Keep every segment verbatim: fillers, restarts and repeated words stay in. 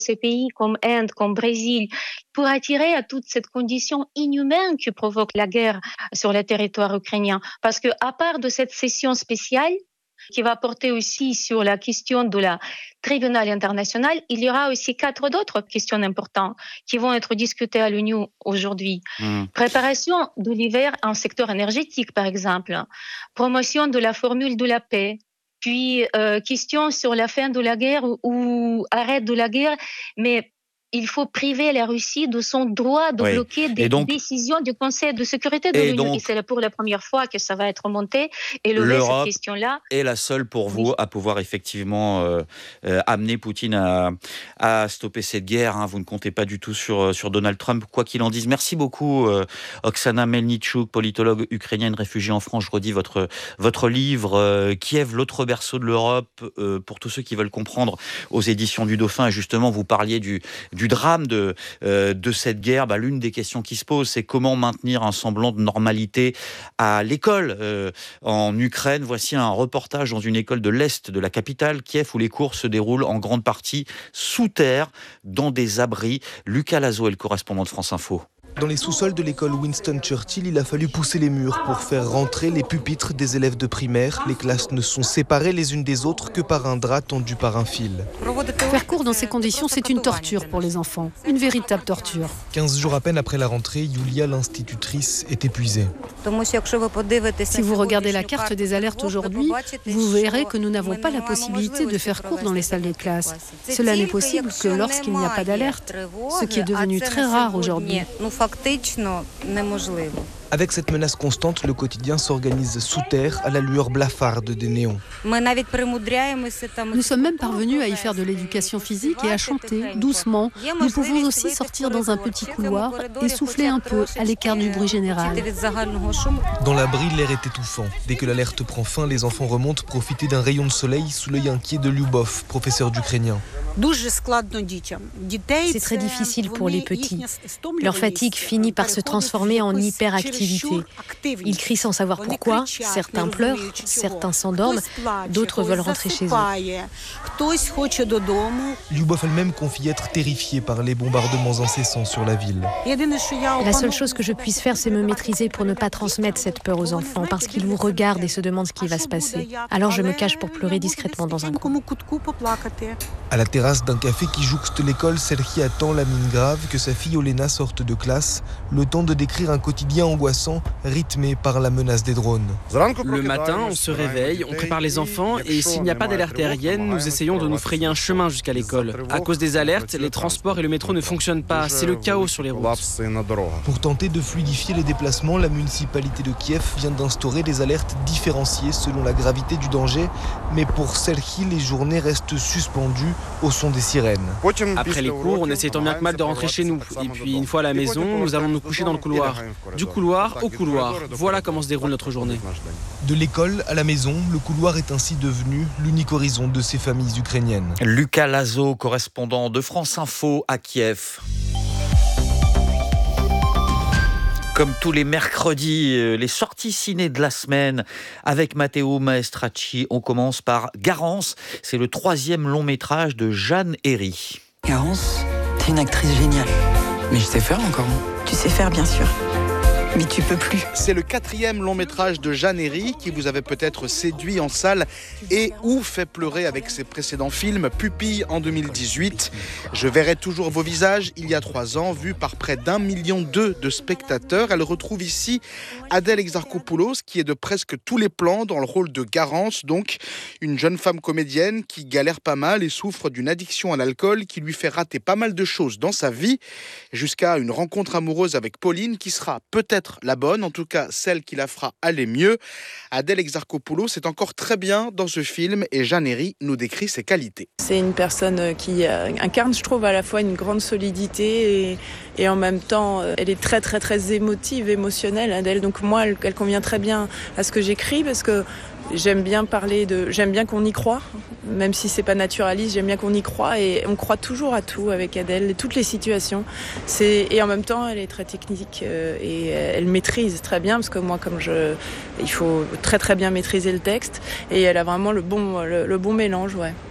ces pays comme Inde, comme Brésil, pour attirer à toute cette condition inhumaine que provoque la guerre sur le territoire ukrainien. Parce que, à part de cette session spéciale, qui va porter aussi sur la question de la tribunal international, il y aura aussi quatre autres questions importantes qui vont être discutées à l'Union aujourd'hui. Mmh. Préparation de l'hiver en secteur énergétique, par exemple. Promotion de la formule de la paix. Puis, euh, question sur la fin de la guerre ou, ou arrêt de la guerre, mais il faut priver la Russie de son droit de oui. bloquer des donc, décisions du Conseil de sécurité de et l'Union. Donc, et c'est pour la première fois que ça va être monté et lever cette question-là. Est la seule pour vous oui. à pouvoir effectivement euh, euh, amener Poutine à, à stopper cette guerre. Hein. Vous ne comptez pas du tout sur, sur Donald Trump, quoi qu'il en dise. Merci beaucoup, euh, Oksana Melnichuk, politologue ukrainienne réfugiée en France. Je redis votre, votre livre, euh, Kiev, l'autre berceau de l'Europe, euh, pour tous ceux qui veulent comprendre, aux éditions du Dauphin. Et justement, vous parliez du du drame de, euh, de cette guerre. Bah, l'une des questions qui se posent, c'est comment maintenir un semblant de normalité à l'école euh, en Ukraine. Voici un reportage dans une école de l'Est de la capitale, Kiev, où les cours se déroulent en grande partie sous terre, dans des abris. Lucas Lazo est le correspondant de France Info. Dans les sous-sols de l'école Winston Churchill, il a fallu pousser les murs pour faire rentrer les pupitres des élèves de primaire. Les classes ne sont séparées les unes des autres que par un drap tendu par un fil. Faire cours dans ces conditions, c'est une torture pour les enfants. Une véritable torture. quinze jours à peine après la rentrée, Yulia, l'institutrice, est épuisée. Si vous regardez la carte des alertes aujourd'hui, vous verrez que nous n'avons pas la possibilité de faire cours dans les salles de classe. Cela n'est possible que lorsqu'il n'y a pas d'alerte, ce qui est devenu très rare aujourd'hui. Avec cette menace constante, le quotidien s'organise sous terre à la lueur blafarde des néons. Nous sommes même parvenus à y faire de l'éducation physique et à chanter doucement. Nous pouvons aussi sortir dans un petit couloir et souffler un peu à l'écart du bruit général. Dans l'abri, l'air est étouffant. Dès que l'alerte prend fin, les enfants remontent profiter d'un rayon de soleil sous l'œil inquiet de Lyubov, professeur d'ukrainien. C'est très difficile pour les petits. Leur fatigue finit par se transformer en hyperactivité. Ils crient sans savoir pourquoi. Certains pleurent, certains s'endorment, d'autres veulent rentrer chez eux. Lyubov elle-même confie être terrifiée par les bombardements incessants sur la ville. La seule chose que je puisse faire, c'est me maîtriser pour ne pas transmettre cette peur aux enfants, parce qu'ils vous regardent et se demandent ce qui va se passer. Alors je me cache pour pleurer discrètement dans un coin. À la terrasse d'un café qui jouxte l'école, Serhi attend la mine grave que sa fille Olena sorte de classe, le temps de décrire un quotidien angoissant, rythmé par la menace des drones. Le matin, on se réveille, on prépare les enfants et s'il n'y a pas d'alerte aérienne, nous essayons de nous frayer un chemin jusqu'à l'école. À cause des alertes, les transports et le métro ne fonctionnent pas, c'est le chaos sur les routes. Pour tenter de fluidifier les déplacements, la municipalité de Kiev vient d'instaurer des alertes différenciées selon la gravité du danger, mais pour Serhi, les journées restent suspendues au son des sirènes. Après les cours, on essaie tant bien que mal de rentrer chez nous. Et puis une fois à la maison, nous allons nous coucher dans le couloir. Du couloir au couloir. Voilà comment se déroule notre journée. De l'école à la maison, le couloir est ainsi devenu l'unique horizon de ces familles ukrainiennes. Lucas Lazo, correspondant de France Info à Kiev. Comme tous les mercredis, les sorties ciné de la semaine avec Matteo Maestracci. On commence par Garance. C'est le troisième long métrage de Jeanne Herry. Garance, t'es une actrice géniale. Mais je sais faire encore. Tu sais faire, bien sûr. Mais tu peux plus. C'est le quatrième long métrage de Jeanne Herry qui vous avait peut-être séduit en salle et ou fait pleurer avec ses précédents films. Pupille en deux mille dix-huit. Je verrai toujours vos visages il y a trois ans, vu par près d'un million deux de spectateurs. Elle retrouve ici Adèle Exarchopoulos qui est de presque tous les plans dans le rôle de Garance, donc une jeune femme comédienne qui galère pas mal et souffre d'une addiction à l'alcool qui lui fait rater pas mal de choses dans sa vie, jusqu'à une rencontre amoureuse avec Pauline qui sera peut-être la bonne, en tout cas celle qui la fera aller mieux. Adèle Exarchopoulos est encore très bien dans ce film et Jeanne Herry nous décrit ses qualités. C'est une personne qui incarne, je trouve, à la fois une grande solidité et, et en même temps, elle est très très très émotive, émotionnelle, Adèle. Donc moi, elle, elle convient très bien à ce que j'écris parce que j'aime bien parler de, j'aime bien qu'on y croit, même si c'est pas naturaliste, j'aime bien qu'on y croit et on croit toujours à tout avec Adèle, toutes les situations. C'est, et en même temps, elle est très technique euh, et elle maîtrise très bien parce que moi, comme je, il faut très très bien maîtriser le texte et elle a vraiment le bon, le, le bon mélange, ouais.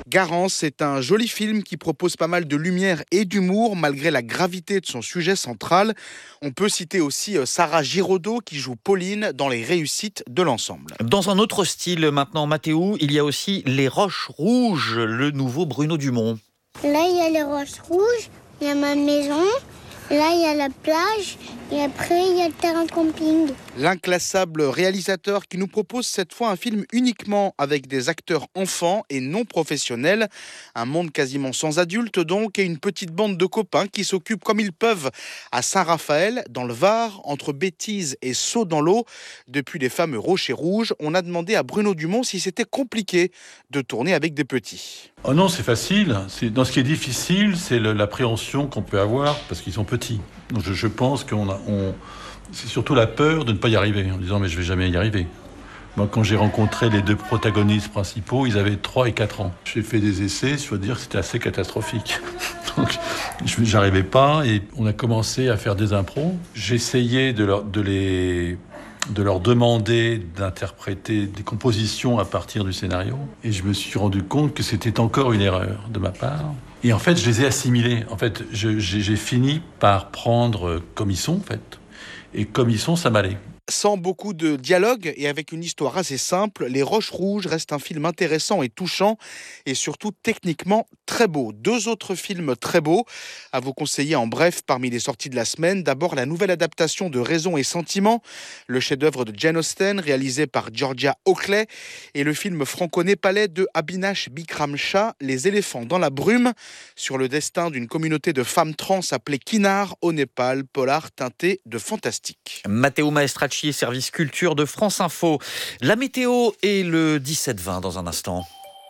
Garance est un joli film qui propose pas mal de lumière et d'humour malgré la gravité de son sujet central. On peut citer aussi Sarah Giraudot qui joue Pauline dans les réussites de l'ensemble. Dans un autre style maintenant, Mathéo, il y a aussi Les Roches Rouges, le nouveau Bruno Dumont. Là, il y a les Roches Rouges, il y a ma maison. Là, il y a la plage et après, il y a le terrain de camping. L'inclassable réalisateur qui nous propose cette fois un film uniquement avec des acteurs enfants et non professionnels. Un monde quasiment sans adultes donc et une petite bande de copains qui s'occupent comme ils peuvent à Saint-Raphaël, dans le Var, entre Bêtise et Saut dans l'eau. Depuis les fameux Rochers Rouges, on a demandé à Bruno Dumont si c'était compliqué de tourner avec des petits. Oh non, c'est facile. C'est, dans ce qui est difficile, c'est le, l'appréhension qu'on peut avoir parce qu'ils sont petits. Donc je, je pense qu'on a, on, c'est surtout la peur de ne pas y arriver, en disant mais je vais jamais y arriver. Moi, quand j'ai rencontré les deux protagonistes principaux, ils avaient trois et quatre ans. J'ai fait des essais, je dois dire que c'était assez catastrophique. Donc je n'arrivais pas et on a commencé à faire des impros. J'essayais de, leur, de les... de leur demander d'interpréter des compositions à partir du scénario. Et je me suis rendu compte que c'était encore une erreur de ma part. Et en fait, je les ai assimilés. En fait, je, j'ai, j'ai fini par prendre comme ils sont, en fait. Et comme ils sont, ça m'allait. Sans beaucoup de dialogue et avec une histoire assez simple, Les Roches Rouges reste un film intéressant et touchant et surtout techniquement très beau. Deux autres films très beaux à vous conseiller en bref parmi les sorties de la semaine. D'abord la nouvelle adaptation de Raison et Sentiment, le chef-d'œuvre de Jane Austen réalisé par Georgia Oakley et le film franco-népalais de Abhinash Bikram Shah, Les éléphants dans la brume, sur le destin d'une communauté de femmes trans appelée Kinnar au Népal, polar teinté de fantastique. Mathéo Maestracci, service culture de France Info. La météo est le dix-sept vingt dans un instant.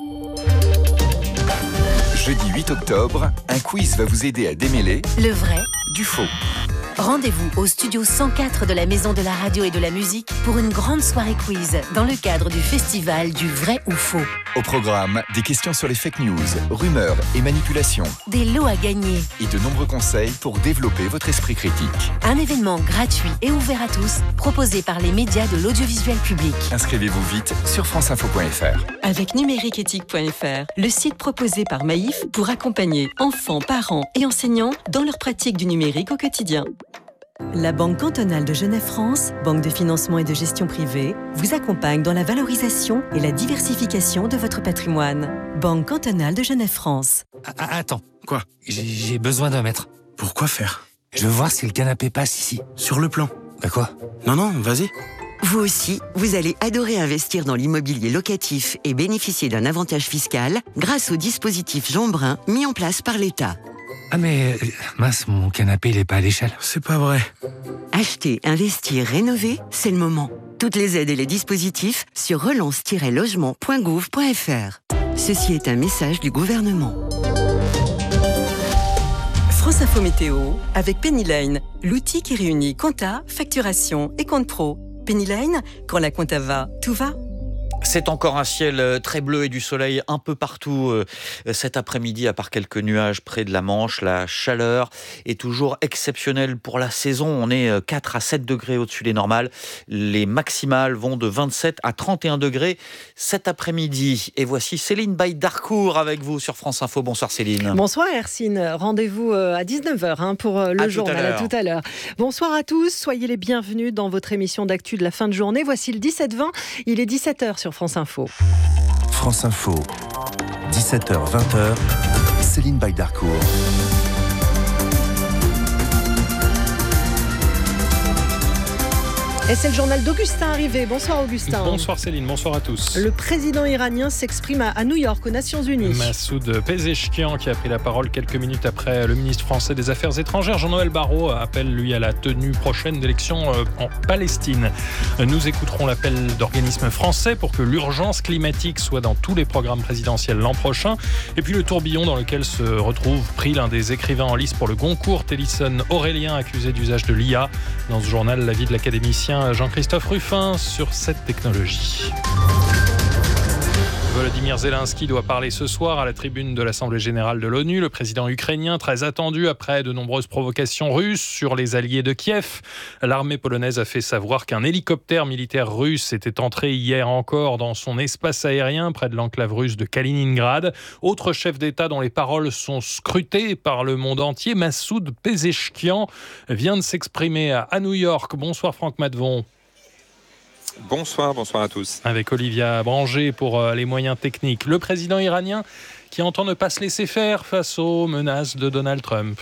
Jeudi huit octobre, un quiz va vous aider à démêler le vrai du faux. Rendez-vous au studio cent quatre de la Maison de la Radio et de la Musique pour une grande soirée quiz dans le cadre du festival du vrai ou faux. Au programme, des questions sur les fake news, rumeurs et manipulations. Des lots à gagner. Et de nombreux conseils pour développer votre esprit critique. Un événement gratuit et ouvert à tous, proposé par les médias de l'audiovisuel public. Inscrivez-vous vite sur franceinfo point f r. Avec numériqueéthique point f r, le site proposé par Maïf pour accompagner enfants, parents et enseignants dans leur pratique du numérique au quotidien. La Banque cantonale de Genève-France, banque de financement et de gestion privée, vous accompagne dans la valorisation et la diversification de votre patrimoine. Banque cantonale de Genève-France. Ah, attends. Quoi ? J'ai, j'ai besoin d'un mètre. Pourquoi faire ? Je veux voir si le canapé passe ici. Sur le plan. Bah quoi ? Non, non, vas-y. Vous aussi, vous allez adorer investir dans l'immobilier locatif et bénéficier d'un avantage fiscal grâce au dispositif Jean Brun mis en place par l'État. Ah mais, mince, mon canapé, il est pas à l'échelle. C'est pas vrai. Acheter, investir, rénover, c'est le moment. Toutes les aides et les dispositifs sur relance tiret logement point gouv point f r. Ceci est un message du gouvernement. France Info Météo avec Penny Lane, l'outil qui réunit compta, facturation et compte pro. Penny Lane, quand la compta va, tout va. C'est encore un ciel très bleu et du soleil un peu partout cet après-midi, à part quelques nuages près de la Manche. La chaleur est toujours exceptionnelle pour la saison. On est quatre à sept degrés au-dessus des normales. Les maximales vont de vingt-sept à trente et un degrés cet après-midi. Et voici Céline Baïdarcourt avec vous sur France Info. Bonsoir Céline. Bonsoir Hercine. Rendez-vous à dix-neuf heures hein, pour le à journal. À tout à l'heure. Bonsoir à tous. Soyez les bienvenus dans votre émission d'actu de la fin de journée. Voici le dix-sept vingt. Il est dix-sept heures sur France Info. France Info, dix-sept heures vingt, Céline Baïdarcourt. Et c'est le journal d'Augustin Arrivé. Bonsoir Augustin. Bonsoir Céline, bonsoir à tous. Le président iranien s'exprime à New York, aux Nations Unies. Massoud Pezeshkian qui a pris la parole quelques minutes après le ministre français des Affaires étrangères, Jean-Noël Barrot, appelle lui à la tenue prochaine d'élections en Palestine. Nous écouterons l'appel d'organismes français pour que l'urgence climatique soit dans tous les programmes présidentiels l'an prochain. Et puis le tourbillon dans lequel se retrouve pris l'un des écrivains en lice pour le Goncourt, Télisson Aurélien, accusé d'usage de l'I A. Dans ce journal, l'avis de l'académicien Jean-Christophe Ruffin sur cette technologie. Volodymyr Zelensky doit parler ce soir à la tribune de l'Assemblée générale de l'ONU. Le président ukrainien, très attendu après de nombreuses provocations russes sur les alliés de Kiev. L'armée polonaise a fait savoir qu'un hélicoptère militaire russe était entré hier encore dans son espace aérien près de l'enclave russe de Kaliningrad. Autre chef d'État dont les paroles sont scrutées par le monde entier, Massoud Pezeshkian vient de s'exprimer à New York. Bonsoir Franck Matvon. Bonsoir, bonsoir à tous. Avec Olivia Branger pour les moyens techniques. Le président iranien qui entend ne pas se laisser faire face aux menaces de Donald Trump.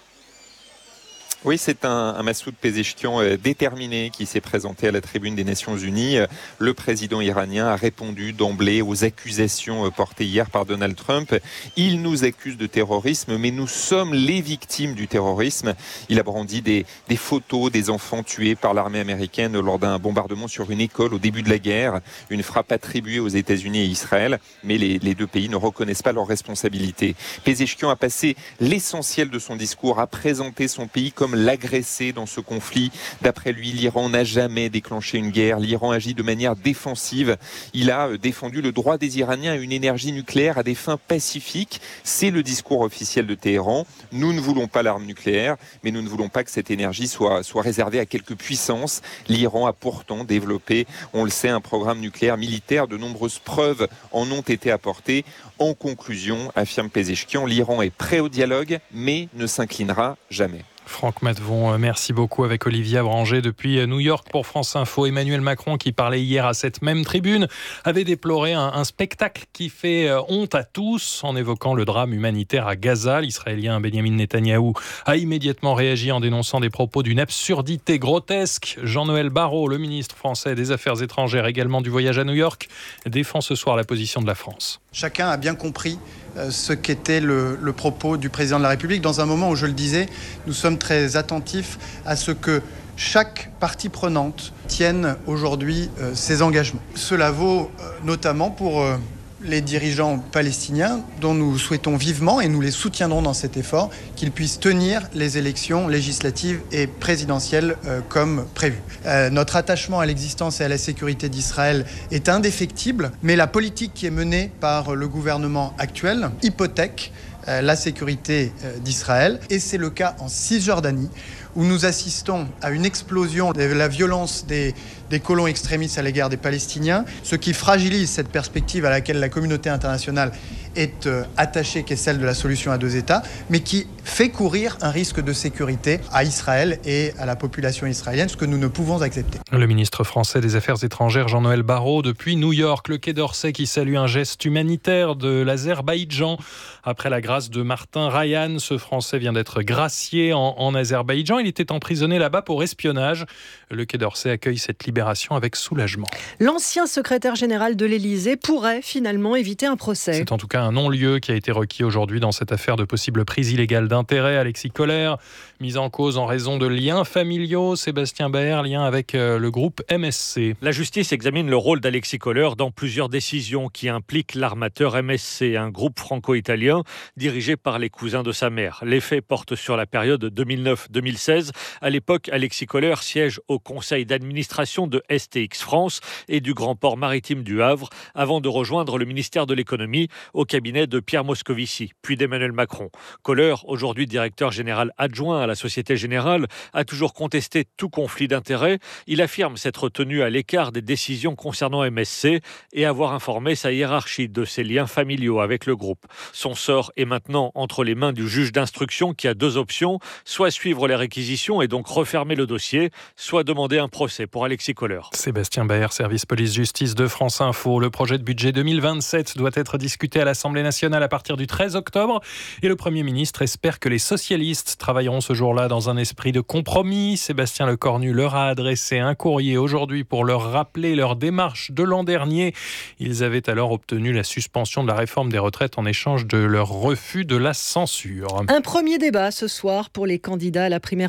Oui, c'est un, un Massoud Pezeshkian euh, déterminé qui s'est présenté à la tribune des Nations Unies. Le président iranien a répondu d'emblée aux accusations euh, portées hier par Donald Trump. Il nous accuse de terrorisme, mais nous sommes les victimes du terrorisme. Il a brandi des, des photos des enfants tués par l'armée américaine lors d'un bombardement sur une école au début de la guerre. Une frappe attribuée aux États-Unis et Israël, mais les, les deux pays ne reconnaissent pas leurs responsabilités. Pezeshkian a passé l'essentiel de son discours à présenter son pays comme l'agressé dans ce conflit. D'après lui, l'Iran n'a jamais déclenché une guerre. L'Iran agit de manière défensive. Il a défendu le droit des Iraniens à une énergie nucléaire à des fins pacifiques. C'est le discours officiel de Téhéran. Nous ne voulons pas l'arme nucléaire, mais nous ne voulons pas que cette énergie soit, soit réservée à quelques puissances. L'Iran a pourtant développé, on le sait, un programme nucléaire militaire. De nombreuses preuves en ont été apportées. En conclusion, affirme Pezeshkian, l'Iran est prêt au dialogue, mais ne s'inclinera jamais. Franck Matvon, merci beaucoup avec Olivia Branger depuis New York pour France Info. Emmanuel Macron, qui parlait hier à cette même tribune, avait déploré un, un spectacle qui fait honte à tous en évoquant le drame humanitaire à Gaza. L'Israélien Benjamin Netanyahou a immédiatement réagi en dénonçant des propos d'une absurdité grotesque. Jean-Noël Barrot, le ministre français des Affaires étrangères, également du voyage à New York, défend ce soir la position de la France. Chacun a bien compris ce qu'était le, le propos du président de la République, dans un moment où, je le disais, nous sommes très attentifs à ce que chaque partie prenante tienne aujourd'hui euh, ses engagements. Cela vaut euh, notamment pour euh, les dirigeants palestiniens, dont nous souhaitons vivement, et nous les soutiendrons dans cet effort, qu'ils puissent tenir les élections législatives et présidentielles euh, comme prévu. Euh, notre attachement à l'existence et à la sécurité d'Israël est indéfectible, mais la politique qui est menée par le gouvernement actuel hypothèque euh, la sécurité euh, d'Israël, et c'est le cas en Cisjordanie, où nous assistons à une explosion de la violence des, des colons extrémistes à l'égard des Palestiniens, ce qui fragilise cette perspective à laquelle la communauté internationale est euh, attachée, qui est celle de la solution à deux États, mais qui fait courir un risque de sécurité à Israël et à la population israélienne, ce que nous ne pouvons accepter. Le ministre français des Affaires étrangères, Jean-Noël Barrot, depuis New York, le Quai d'Orsay qui salue un geste humanitaire de l'Azerbaïdjan. Après la grâce de Martin Rayan, ce Français vient d'être gracié en, en Azerbaïdjan. Il était emprisonné là-bas pour espionnage. Le Quai d'Orsay accueille cette libération avec soulagement. L'ancien secrétaire général de l'Élysée pourrait finalement éviter un procès. C'est en tout cas un non-lieu qui a été requis aujourd'hui dans cette affaire de possible prise illégale d'intérêt. Alexis Kohler, mis en cause en raison de liens familiaux. Sébastien Baer, lien avec le groupe M S C. La justice examine le rôle d'Alexis Kohler dans plusieurs décisions qui impliquent l'armateur M S C, un groupe franco-italien dirigé par les cousins de sa mère. Les faits portent sur la période deux mille neuf deux mille seize. À l'époque, Alexis Kohler siège au conseil d'administration de S T X France et du Grand Port Maritime du Havre avant de rejoindre le ministère de l'économie au cabinet de Pierre Moscovici, puis d'Emmanuel Macron. Kohler, aujourd'hui directeur général adjoint à la Société Générale, a toujours contesté tout conflit d'intérêts. Il affirme s'être tenu à l'écart des décisions concernant M S C et avoir informé sa hiérarchie de ses liens familiaux avec le groupe. Son sort est maintenant entre les mains du juge d'instruction qui a deux options, soit suivre les réquisitions et donc refermer le dossier, soit demander un procès pour Alexis Kohler. Sébastien Baer, service police-justice de France Info. Le projet de budget deux mille vingt-sept doit être discuté à l'Assemblée nationale à partir du treize octobre et le Premier ministre espère que les socialistes travailleront ce jour-là dans un esprit de compromis. Sébastien Lecornu leur a adressé un courrier aujourd'hui pour leur rappeler leur démarche de l'an dernier. Ils avaient alors obtenu la suspension de la réforme des retraites en échange de leur refus de la censure. Un premier débat ce soir pour les candidats à la primaire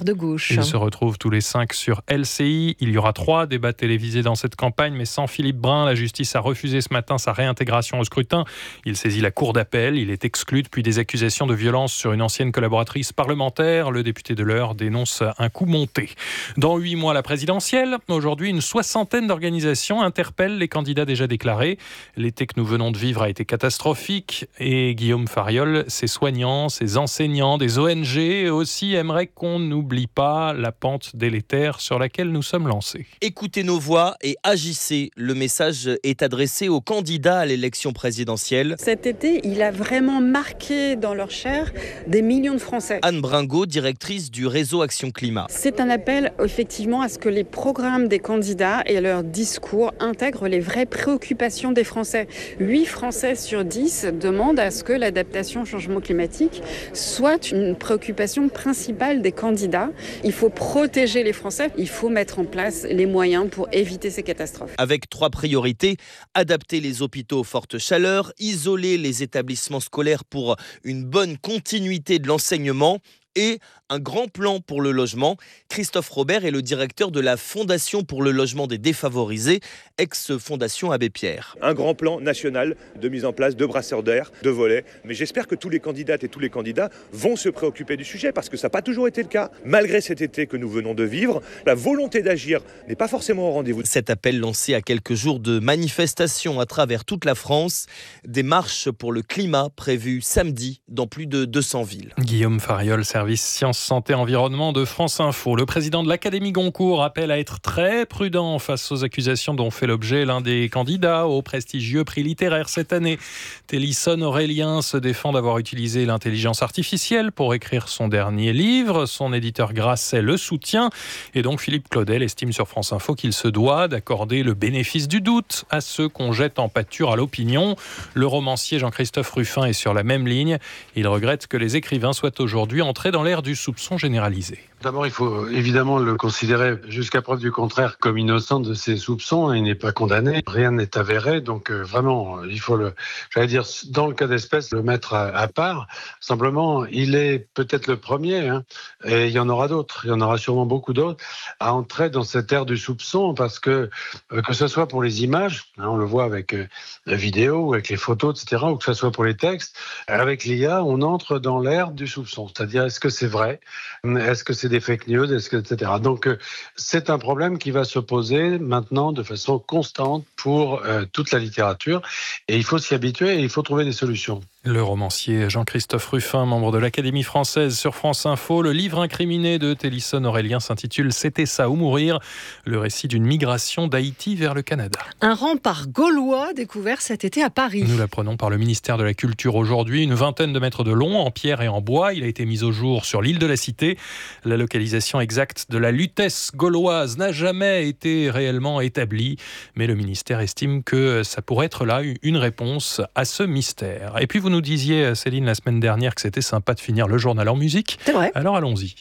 de gauche. Ils se retrouvent tous les cinq sur L C I. Il y aura trois débats télévisés dans cette campagne, mais sans Philippe Brun. La justice a refusé ce matin sa réintégration au scrutin. Il saisit la cour d'appel. Il est exclu depuis des accusations de violence sur une ancienne collaboratrice parlementaire. Le député de l'Eure dénonce un coup monté. Dans huit mois, la présidentielle. Aujourd'hui, une soixantaine d'organisations interpellent les candidats déjà déclarés. L'été que nous venons de vivre a été catastrophique et Guillaume Fariol, ses soignants, ses enseignants, des O N G aussi aimeraient qu'on n'oublie pas la pente délétère sur laquelle nous sommes lancés. Écoutez nos voix et agissez. Le message est adressé aux candidats à l'élection présidentielle. Cet été, il a vraiment marqué dans leur chair des millions de Français. Anne Bringot, directrice du réseau Action Climat. C'est un appel effectivement à ce que les programmes des candidats et leurs discours intègrent les vraies préoccupations des Français. huit Français sur dix demandent à ce que l'adaptation au changement climatique soit une préoccupation principale des candidats. Il faut protéger les Français, il faut mettre en place les moyens pour éviter ces catastrophes. Avec trois priorités, adapter les hôpitaux aux fortes chaleurs, isoler les établissements scolaires pour une bonne continuité de l'enseignement et un grand plan pour le logement. Christophe Robert est le directeur de la Fondation pour le logement des défavorisés, ex-Fondation Abbé Pierre. Un grand plan national de mise en place de brasseurs d'air, de volets. Mais j'espère que tous les candidates et tous les candidats vont se préoccuper du sujet parce que ça n'a pas toujours été le cas. Malgré cet été que nous venons de vivre, la volonté d'agir n'est pas forcément au rendez-vous. Cet appel lancé à quelques jours de manifestations à travers toute la France, des marches pour le climat prévues samedi dans plus de deux cents villes. Guillaume Fariol, service sciences, santé, environnement de France Info. Le président de l'Académie Goncourt appelle à être très prudent face aux accusations dont fait l'objet l'un des candidats au prestigieux prix littéraire cette année. Télisson Aurélien se défend d'avoir utilisé l'intelligence artificielle pour écrire son dernier livre. Son éditeur Grasset le soutient. Et donc Philippe Claudel estime sur France Info qu'il se doit d'accorder le bénéfice du doute à ceux qu'on jette en pâture à l'opinion. Le romancier Jean-Christophe Ruffin est sur la même ligne. Il regrette que les écrivains soient aujourd'hui entrés dans l'ère du soupçon généralisé. D'abord, il faut évidemment le considérer jusqu'à preuve du contraire comme innocent de ses soupçons. Il n'est pas condamné, rien n'est avéré. Donc euh, vraiment, il faut le, j'allais dire, dans le cas d'espèce, le mettre à, à part. Simplement, il est peut-être le premier, hein, et il y en aura d'autres. Il y en aura sûrement beaucoup d'autres à entrer dans cette ère du soupçon, parce que euh, que ce soit pour les images, hein, on le voit avec euh, la vidéo, avec les photos, et cetera, ou que ce soit pour les textes, avec l'I A, on entre dans l'ère du soupçon. C'est-à-dire, est-ce que c'est vrai ? Est-ce que c'est des fake news, est-ce que, et cetera. Donc, euh, c'est un problème qui va se poser maintenant de façon constante pour euh, toute la littérature. Et il faut s'y habituer et il faut trouver des solutions. Le romancier Jean-Christophe Ruffin, membre de l'Académie française sur France Info. Le livre incriminé de Télisson Aurélien s'intitule « C'était ça ou mourir », le récit d'une migration d'Haïti vers le Canada. Un rempart gaulois découvert cet été à Paris. Nous l'apprenons par le ministère de la Culture aujourd'hui. Une vingtaine de mètres de long, en pierre et en bois. Il a été mis au jour sur l'île de la Cité. La localisation exacte de la Lutèce gauloise n'a jamais été réellement établie, mais le ministère estime que ça pourrait être là une réponse à ce mystère. Et puis vous nous disiez, Céline, la semaine dernière que c'était sympa de finir le journal en musique. C'est vrai. Alors allons-y.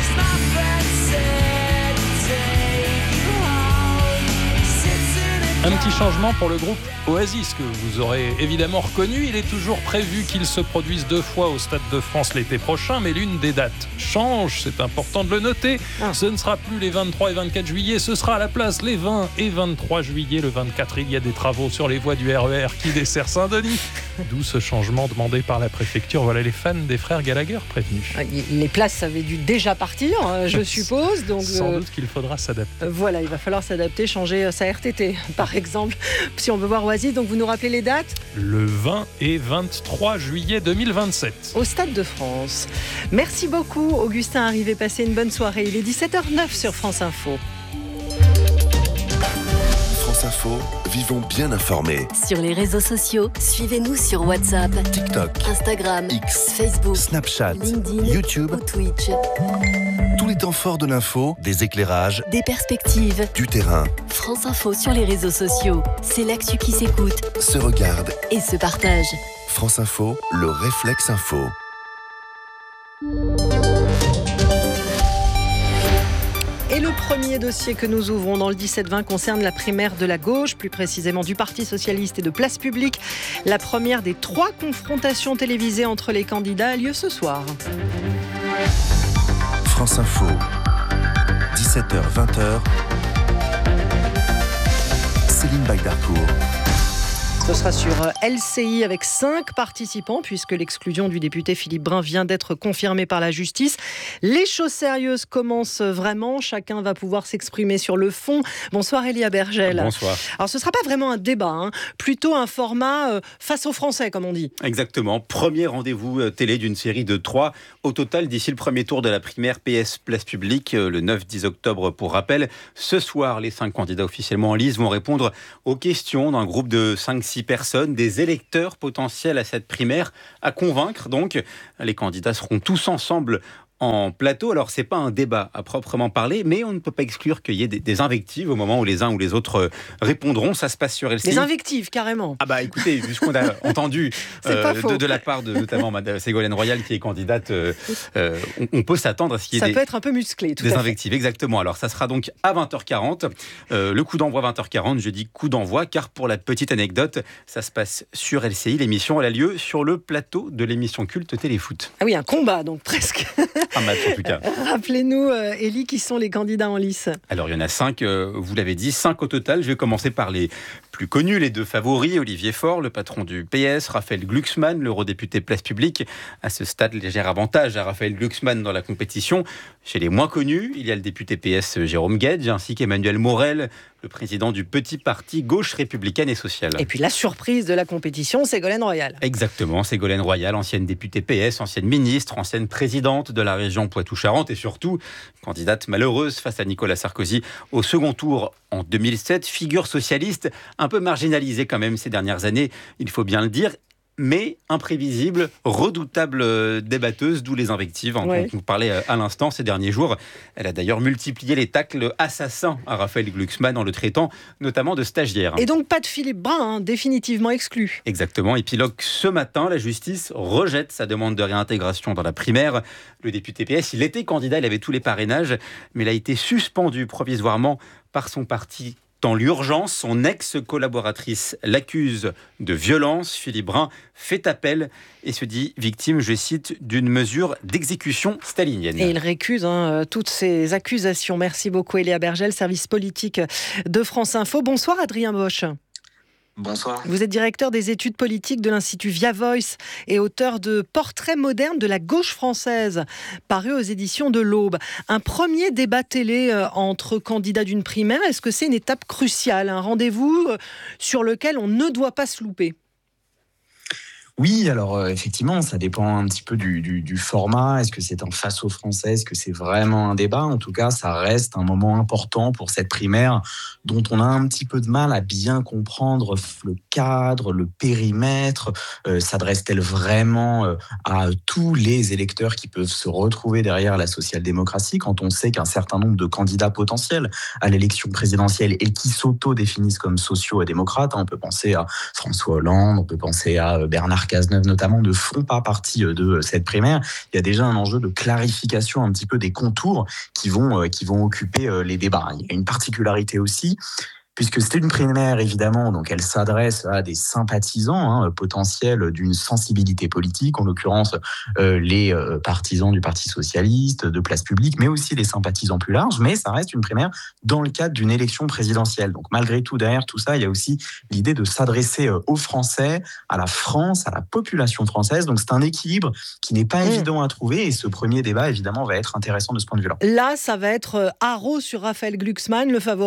Un petit changement pour le groupe Oasis, que vous aurez évidemment reconnu. Il est toujours prévu qu'il se produise deux fois au Stade de France l'été prochain, mais l'une des dates change, c'est important de le noter. Ah. Ce ne sera plus les vingt-trois et vingt-quatre juillet, ce sera à la place les vingt et vingt-trois juillet. Le vingt-quatre, il y a des travaux sur les voies du R E R qui dessert Saint-Denis. D'où ce changement demandé par la préfecture. Voilà les fans des frères Gallagher prévenus. Les places avaient dû déjà partir, je suppose. Donc Sans euh... doute qu'il faudra s'adapter. Voilà, il va falloir s'adapter, changer sa R T T, par exemple, si on veut voir Oasis. Donc vous nous rappelez les dates ? Le vingt et vingt-trois juillet deux mille vingt-sept. Au Stade de France. Merci beaucoup, Augustin Arrivé. Passez une bonne soirée. Il est dix-sept heures neuf sur France Info. France Info, vivons bien informés. Sur les réseaux sociaux, suivez-nous sur WhatsApp, TikTok, Instagram, X, Facebook, Snapchat, LinkedIn, YouTube ou Twitch. Tous les temps forts de l'info, des éclairages, des perspectives, du terrain. France Info sur les réseaux sociaux, c'est l'actu qui s'écoute, se regarde et se partage. France Info, le réflexe info. Et le premier dossier que nous ouvrons dans le dix-sept vingt concerne la primaire de la gauche, plus précisément du Parti Socialiste et de Place Publique. La première des trois confrontations télévisées entre les candidats a lieu ce soir. France Info, dix-sept heures vingt. Céline Baydarcourt. Ce sera sur L C I avec cinq participants puisque l'exclusion du député Philippe Brun vient d'être confirmée par la justice. Les choses sérieuses commencent vraiment. Chacun va pouvoir s'exprimer sur le fond. Bonsoir Elia Bergel. Bonsoir. Alors ce ne sera pas vraiment un débat, hein. Plutôt un format euh, face aux Français comme on dit. Exactement. Premier rendez-vous euh, télé d'une série de trois au total d'ici le premier tour de la primaire P S Place Publique euh, le neuf dix octobre pour rappel. Ce soir, les cinq candidats officiellement en lice vont répondre aux questions d'un groupe de cinq six personnes, des électeurs potentiels à cette primaire à convaincre. Donc, les candidats seront tous ensemble en plateau. Alors, c'est pas un débat à proprement parler, mais on ne peut pas exclure qu'il y ait des, des invectives au moment où les uns ou les autres répondront. Ça se passe sur L C I. Des invectives, carrément. Ah bah écoutez, vu ce qu'on a entendu euh, de, de la part de notamment Mme Ségolène Royal, qui est candidate, euh, euh, on, on peut s'attendre à ce qu'il y ait ça des, peut être un peu musclé, tout des à invectives. fait. Exactement. Alors, ça sera donc à vingt heures quarante. Euh, le coup d'envoi vingt heures quarante. Je dis coup d'envoi, car pour la petite anecdote, ça se passe sur L C I. L'émission, elle a lieu sur le plateau de l'émission culte Téléfoot. Ah oui, un combat, donc presque. Un match, en tout cas. Rappelez-nous, euh, Élie, qui sont les candidats en lice. Alors, il y en a cinq, euh, vous l'avez dit, cinq au total. Je vais commencer par les plus connus, les deux favoris. Olivier Faure, le patron du P S, Raphaël Glucksmann, l'eurodéputé Place Publique. À ce stade, léger avantage à Raphaël Glucksmann dans la compétition. Chez les moins connus, il y a le député P S Jérôme Guedj, ainsi qu'Emmanuel Morel, le président du petit parti Gauche républicaine et sociale. Et puis la surprise de la compétition, Ségolène Royal. Exactement, Ségolène Royal, ancienne députée P S, ancienne ministre, ancienne présidente de la région Poitou-Charentes et surtout candidate malheureuse face à Nicolas Sarkozy au second tour en deux mille sept. Figure socialiste un peu marginalisée quand même ces dernières années, il faut bien le dire. Mais imprévisible, redoutable débatteuse, d'où les invectives hein, ouais. dont on parlait à l'instant ces derniers jours. Elle a d'ailleurs multiplié les tacles assassins à Raphaël Glucksmann en le traitant notamment de stagiaire. Et donc pas de Philippe Brun, hein, définitivement exclu. Exactement. Épilogue ce matin, la justice rejette sa demande de réintégration dans la primaire. Le député P S, il était candidat, il avait tous les parrainages, mais il a été suspendu provisoirement par son parti. Dans l'urgence, son ex-collaboratrice l'accuse de violence. Philippe Brun fait appel et se dit victime, je cite, d'une mesure d'exécution stalinienne. Et il récuse hein, toutes ces accusations. Merci beaucoup Elia Bergel, service politique de France Info. Bonsoir Adrien Bosch. Bonsoir. Vous êtes directeur des études politiques de l'Institut Via Voice et auteur de Portrait moderne de la gauche française, paru aux éditions de l'Aube. Un premier débat télé entre candidats d'une primaire, est-ce que c'est une étape cruciale, un rendez-vous sur lequel on ne doit pas se louper ? Oui, alors euh, effectivement, ça dépend un petit peu du, du, du format. Est-ce que c'est un face aux Français ? Est-ce que c'est vraiment un débat ? En tout cas, ça reste un moment important pour cette primaire dont on a un petit peu de mal à bien comprendre le cadre, le périmètre. Euh, s'adresse-t-elle vraiment euh, à tous les électeurs qui peuvent se retrouver derrière la social-démocratie quand on sait qu'un certain nombre de candidats potentiels à l'élection présidentielle et qui s'auto-définissent comme sociaux-démocrates, hein, on peut penser à François Hollande, on peut penser à Bernard Cazeneuve notamment, ne font pas partie de cette primaire. Il y a déjà un enjeu de clarification un petit peu des contours qui vont, qui vont occuper les débats. Il y a une particularité aussi, puisque c'est une primaire, évidemment, donc elle s'adresse à des sympathisants hein, potentiels d'une sensibilité politique, en l'occurrence euh, les euh, partisans du Parti socialiste, de Place Publique, mais aussi les sympathisants plus larges, mais ça reste une primaire dans le cadre d'une élection présidentielle. Donc malgré tout, derrière tout ça, il y a aussi l'idée de s'adresser euh, aux Français, à la France, à la population française. Donc c'est un équilibre qui n'est pas mmh. évident à trouver, et ce premier débat, évidemment, va être intéressant de ce point de vue-là. Là, ça va être haro sur Raphaël Glucksmann, le favori ?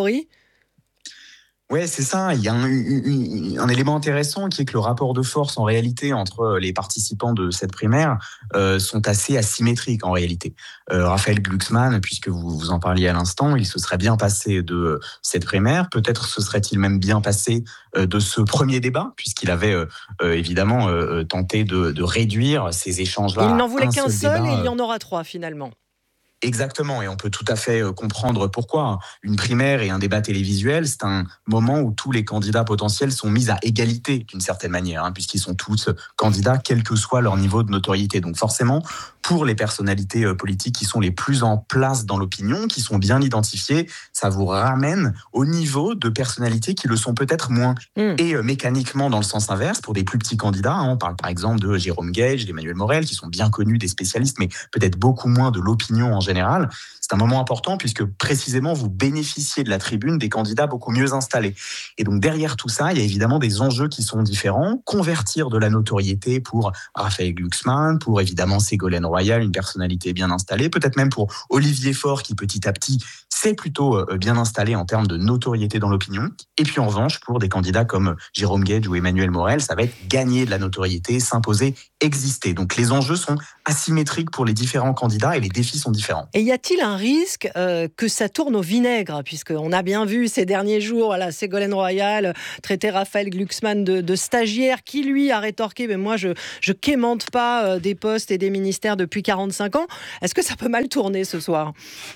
Ouais, c'est ça. Il y a un, un, un élément intéressant qui est que le rapport de force en réalité entre les participants de cette primaire euh, sont assez asymétriques en réalité. Euh, Raphaël Glucksmann, puisque vous, vous en parliez à l'instant, il se serait bien passé de cette primaire. Peut-être se serait-il même bien passé euh, de ce premier débat, puisqu'il avait euh, euh, évidemment euh, tenté de, de réduire ces échanges-là. Il n'en voulait qu'un seul, seul débat, et il y en aura trois finalement. Exactement, et on peut tout à fait comprendre pourquoi. Une primaire et un débat télévisuel, c'est un moment où tous les candidats potentiels sont mis à égalité d'une certaine manière, hein, puisqu'ils sont tous candidats, quel que soit leur niveau de notoriété. Donc forcément, pour les personnalités politiques qui sont les plus en place dans l'opinion, qui sont bien identifiées, ça vous ramène au niveau de personnalités qui le sont peut-être moins. Mmh. Et euh, mécaniquement, dans le sens inverse, pour des plus petits candidats, hein, on parle par exemple de Jérôme Guedj, d'Emmanuel Morel, qui sont bien connus des spécialistes, mais peut-être beaucoup moins de l'opinion en général. C'est un moment important puisque précisément vous bénéficiez de la tribune des candidats beaucoup mieux installés. Et donc derrière tout ça, il y a évidemment des enjeux qui sont différents. Convertir de la notoriété pour Raphaël Glucksmann, pour évidemment Ségolène Royal, une personnalité bien installée, peut-être même pour Olivier Faure qui petit à petit s'est plutôt bien installé en termes de notoriété dans l'opinion. Et puis en revanche, pour des candidats comme Jérôme Guedj ou Emmanuel Morel, ça va être gagner de la notoriété, s'imposer, exister. Donc les enjeux sont asymétriques pour les différents candidats et les défis sont différents. Et y a-t-il un risque euh, que ça tourne au vinaigre, puisqu'on a bien vu ces derniers jours, voilà, Ségolène Royal traiter Raphaël Glucksmann de, de stagiaire, qui lui a rétorqué, mais moi je je quémante pas euh, des postes et des ministères depuis quarante-cinq ans. Est-ce que ça peut mal tourner ce soir ?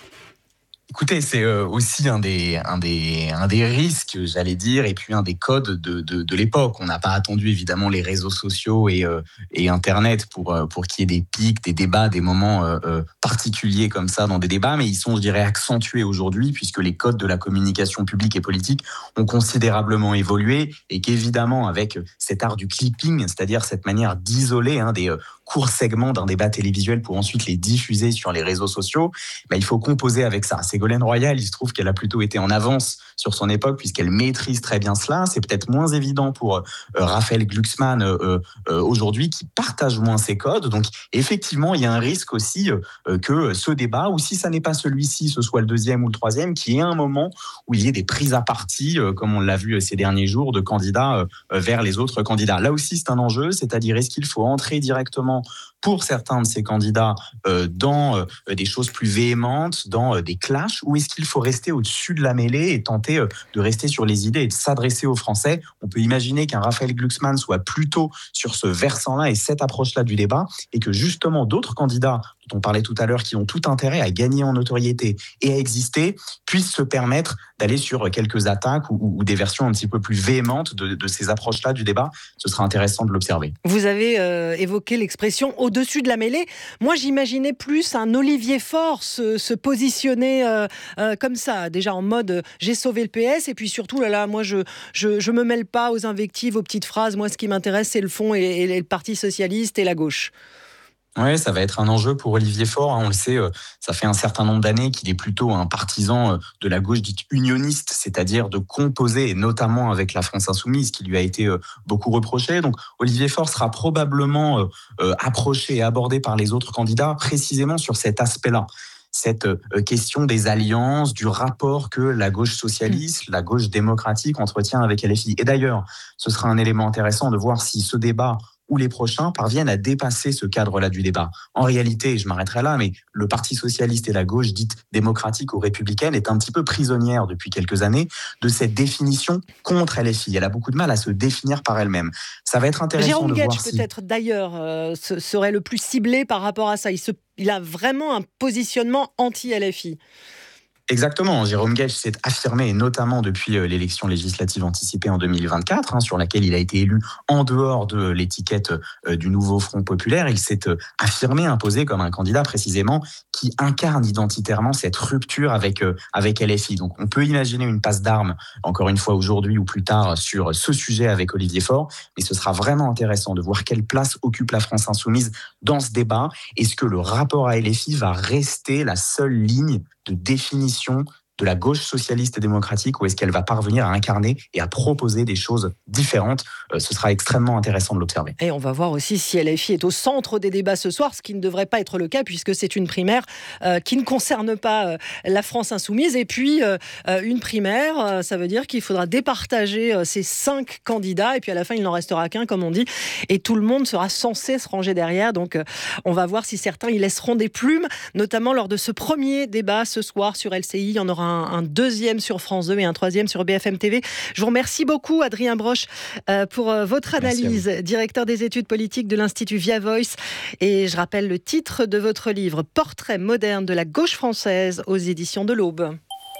Écoutez, c'est aussi un des, un, des, un des risques, j'allais dire, et puis un des codes de, de, de l'époque. On n'a pas attendu évidemment les réseaux sociaux et, euh, et Internet pour, pour qu'il y ait des pics, des débats, des moments euh, particuliers comme ça dans des débats, mais ils sont, je dirais, accentués aujourd'hui puisque les codes de la communication publique et politique ont considérablement évolué et qu'évidemment, avec cet art du clipping, c'est-à-dire cette manière d'isoler hein, des courts segments d'un débat télévisuel pour ensuite les diffuser sur les réseaux sociaux, bah, il faut composer avec ça. Ségolène Royal, il se trouve qu'elle a plutôt été en avance sur son époque puisqu'elle maîtrise très bien cela. C'est peut-être moins évident pour euh, Raphaël Glucksmann euh, euh, aujourd'hui qui partage moins ses codes. Donc effectivement, il y a un risque aussi euh, que ce débat, ou si ça n'est pas celui-ci, ce soit le deuxième ou le troisième, qu'il y ait un moment où il y ait des prises à partie, euh, comme on l'a vu ces derniers jours, de candidats euh, vers les autres candidats. Là aussi, c'est un enjeu, c'est-à-dire est-ce qu'il faut entrer directement pour certains de ces candidats euh, dans euh, des choses plus véhémentes, dans euh, des clashs, ou est-ce qu'il faut rester au-dessus de la mêlée et tenter euh, de rester sur les idées et de s'adresser aux Français ? On peut imaginer qu'un Raphaël Glucksmann soit plutôt sur ce versant-là et cette approche-là du débat, et que justement d'autres candidats dont on parlait tout à l'heure, qui ont tout intérêt à gagner en notoriété et à exister, puissent se permettre d'aller sur quelques attaques ou, ou des versions un petit peu plus véhémentes de, de ces approches-là du débat. Ce sera intéressant de l'observer. Vous avez euh, évoqué l'expression « au-dessus de la mêlée ». Moi, j'imaginais plus un Olivier Faure se, se positionner euh, euh, comme ça, déjà en mode euh, « j'ai sauvé le P S » et puis surtout, là, là, moi, je, je, je me mêle pas aux invectives, aux petites phrases. Moi, ce qui m'intéresse, c'est le fond et, et le Parti socialiste et la gauche. Oui, ça va être un enjeu pour Olivier Faure. On le sait, ça fait un certain nombre d'années qu'il est plutôt un partisan de la gauche dite unioniste, c'est-à-dire de composer, et notamment avec la France insoumise, qui lui a été beaucoup reproché. Donc, Olivier Faure sera probablement approché et abordé par les autres candidats précisément sur cet aspect-là. Cette question des alliances, du rapport que la gauche socialiste, la gauche démocratique entretient avec L F I. Et d'ailleurs, ce sera un élément intéressant de voir si ce débat ou les prochains parviennent à dépasser ce cadre-là du débat. En réalité, je m'arrêterai là, mais le Parti socialiste et la gauche dite démocratique ou républicaine est un petit peu prisonnière depuis quelques années de cette définition contre L F I. Elle a beaucoup de mal à se définir par elle-même. Ça va être intéressant Jérôme de Guedj, voir si... peut-être d'ailleurs, euh, serait le plus ciblé par rapport à ça. Il, se... Il a vraiment un positionnement anti-L F I. Exactement, Jérôme Guedj s'est affirmé, et notamment depuis l'élection législative anticipée en deux mille vingt-quatre, hein, sur laquelle il a été élu en dehors de l'étiquette euh, du nouveau Front populaire. Il s'est euh, affirmé, imposé comme un candidat précisément qui incarne identitairement cette rupture avec, euh, avec L F I. Donc on peut imaginer une passe d'armes, encore une fois aujourd'hui ou plus tard, sur ce sujet avec Olivier Faure, mais ce sera vraiment intéressant de voir quelle place occupe la France insoumise dans ce débat. Est-ce que le rapport à L F I va rester la seule ligne de définition de la gauche socialiste et démocratique, ou est-ce qu'elle va parvenir à incarner et à proposer des choses différentes ? euh, Ce sera extrêmement intéressant de l'observer. Et on va voir aussi si L F I est au centre des débats ce soir, ce qui ne devrait pas être le cas puisque c'est une primaire euh, qui ne concerne pas euh, la France insoumise. Et puis euh, une primaire, euh, ça veut dire qu'il faudra départager euh, ces cinq candidats et puis à la fin il n'en restera qu'un, comme on dit, et tout le monde sera censé se ranger derrière. Donc euh, on va voir si certains y laisseront des plumes, notamment lors de ce premier débat ce soir sur L C I. Il y en aura Un, un deuxième sur France deux et un troisième sur B F M T V. Je vous remercie beaucoup, Adrien Broche, euh, pour euh, votre analyse, directeur des études politiques de l'Institut Via Voice. Et je rappelle le titre de votre livre, Portrait moderne de la gauche française, aux éditions de l'Aube.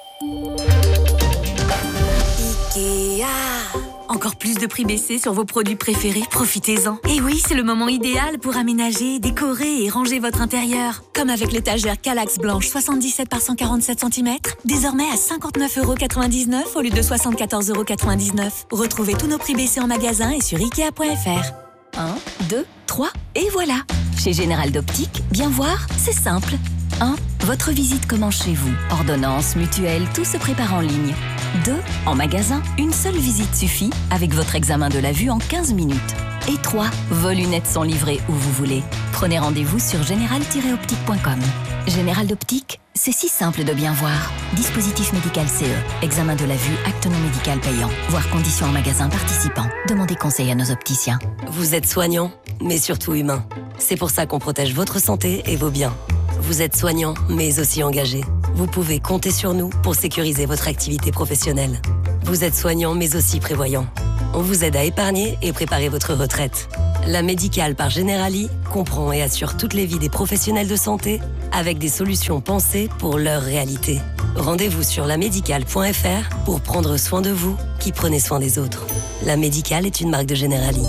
Ikea. Encore plus de prix baissés sur vos produits préférés, profitez-en. Et oui, c'est le moment idéal pour aménager, décorer et ranger votre intérieur. Comme avec l'étagère Kallax blanche soixante-dix-sept par cent quarante-sept centimètres, désormais à cinquante-neuf euros quatre-vingt-dix-neuf au lieu de soixante-quatorze euros quatre-vingt-dix-neuf. Retrouvez tous nos prix baissés en magasin et sur ikea point f r. un, deux, trois et voilà. Chez Général d'Optique, bien voir, c'est simple. un. Votre visite commence chez vous. Ordonnance, mutuelle, tout se prépare en ligne. deux. En magasin, une seule visite suffit avec votre examen de la vue en quinze minutes. Et trois. Vos lunettes sont livrées où vous voulez. Prenez rendez-vous sur général tiret optique point com. Général d'Optique, c'est si simple de bien voir. Dispositif médical C E. Examen de la vue, acte non médical payant. Voir conditions en magasin participant. Demandez conseil à nos opticiens. Vous êtes soignant, mais surtout humain. C'est pour ça qu'on protège votre santé et vos biens. Vous êtes soignant, mais aussi engagé. Vous pouvez compter sur nous pour sécuriser votre activité professionnelle. Vous êtes soignant, mais aussi prévoyant. On vous aide à épargner et préparer votre retraite. La Médicale par Generali comprend et assure toutes les vies des professionnels de santé avec des solutions pensées pour leur réalité. Rendez-vous sur la médicale point f r pour prendre soin de vous qui prenez soin des autres. La Médicale est une marque de Generali.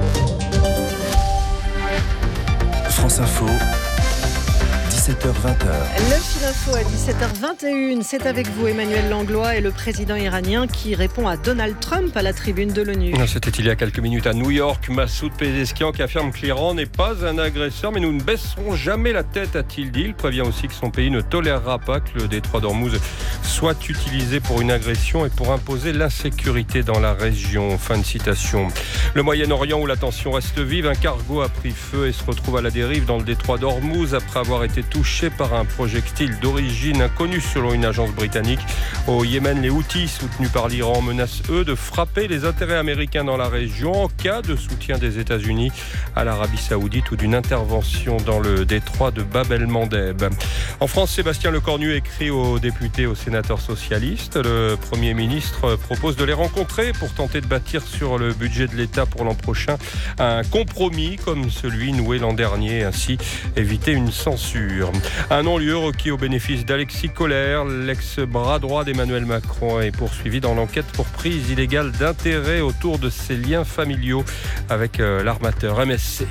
France Info. dix-sept heures vingt. Le fil info à dix-sept heures vingt et une, c'est avec vous Emmanuel Langlois et le président iranien qui répond à Donald Trump à la tribune de l'ONU. C'était il y a quelques minutes à New York, Massoud Pezeshkian qui affirme que l'Iran n'est pas un agresseur, mais nous ne baisserons jamais la tête, a-t-il dit. Il prévient aussi que son pays ne tolérera pas que le détroit d'Ormuz soit utilisé pour une agression et pour imposer l'insécurité dans la région. Fin de citation. Le Moyen-Orient où la tension reste vive, un cargo a pris feu et se retrouve à la dérive dans le détroit d'Ormuz après avoir été touché par un projectile d'origine inconnue selon une agence britannique. Au Yémen, les Houthis, soutenus par l'Iran, menacent eux de frapper les intérêts américains dans la région en cas de soutien des États-Unis à l'Arabie Saoudite ou d'une intervention dans le détroit de Bab el-Mandeb. En France, Sébastien Lecornu écrit aux députés, aux sénateurs socialistes. Le Premier ministre propose de les rencontrer pour tenter de bâtir sur le budget de l'État pour l'an prochain un compromis comme celui noué l'an dernier, ainsi éviter une censure. Un non-lieu requis au bénéfice d'Alexis Kohler, l'ex-bras droit d'Emmanuel Macron, est poursuivi dans l'enquête pour prise illégale d'intérêt autour de ses liens familiaux avec l'armateur M S C.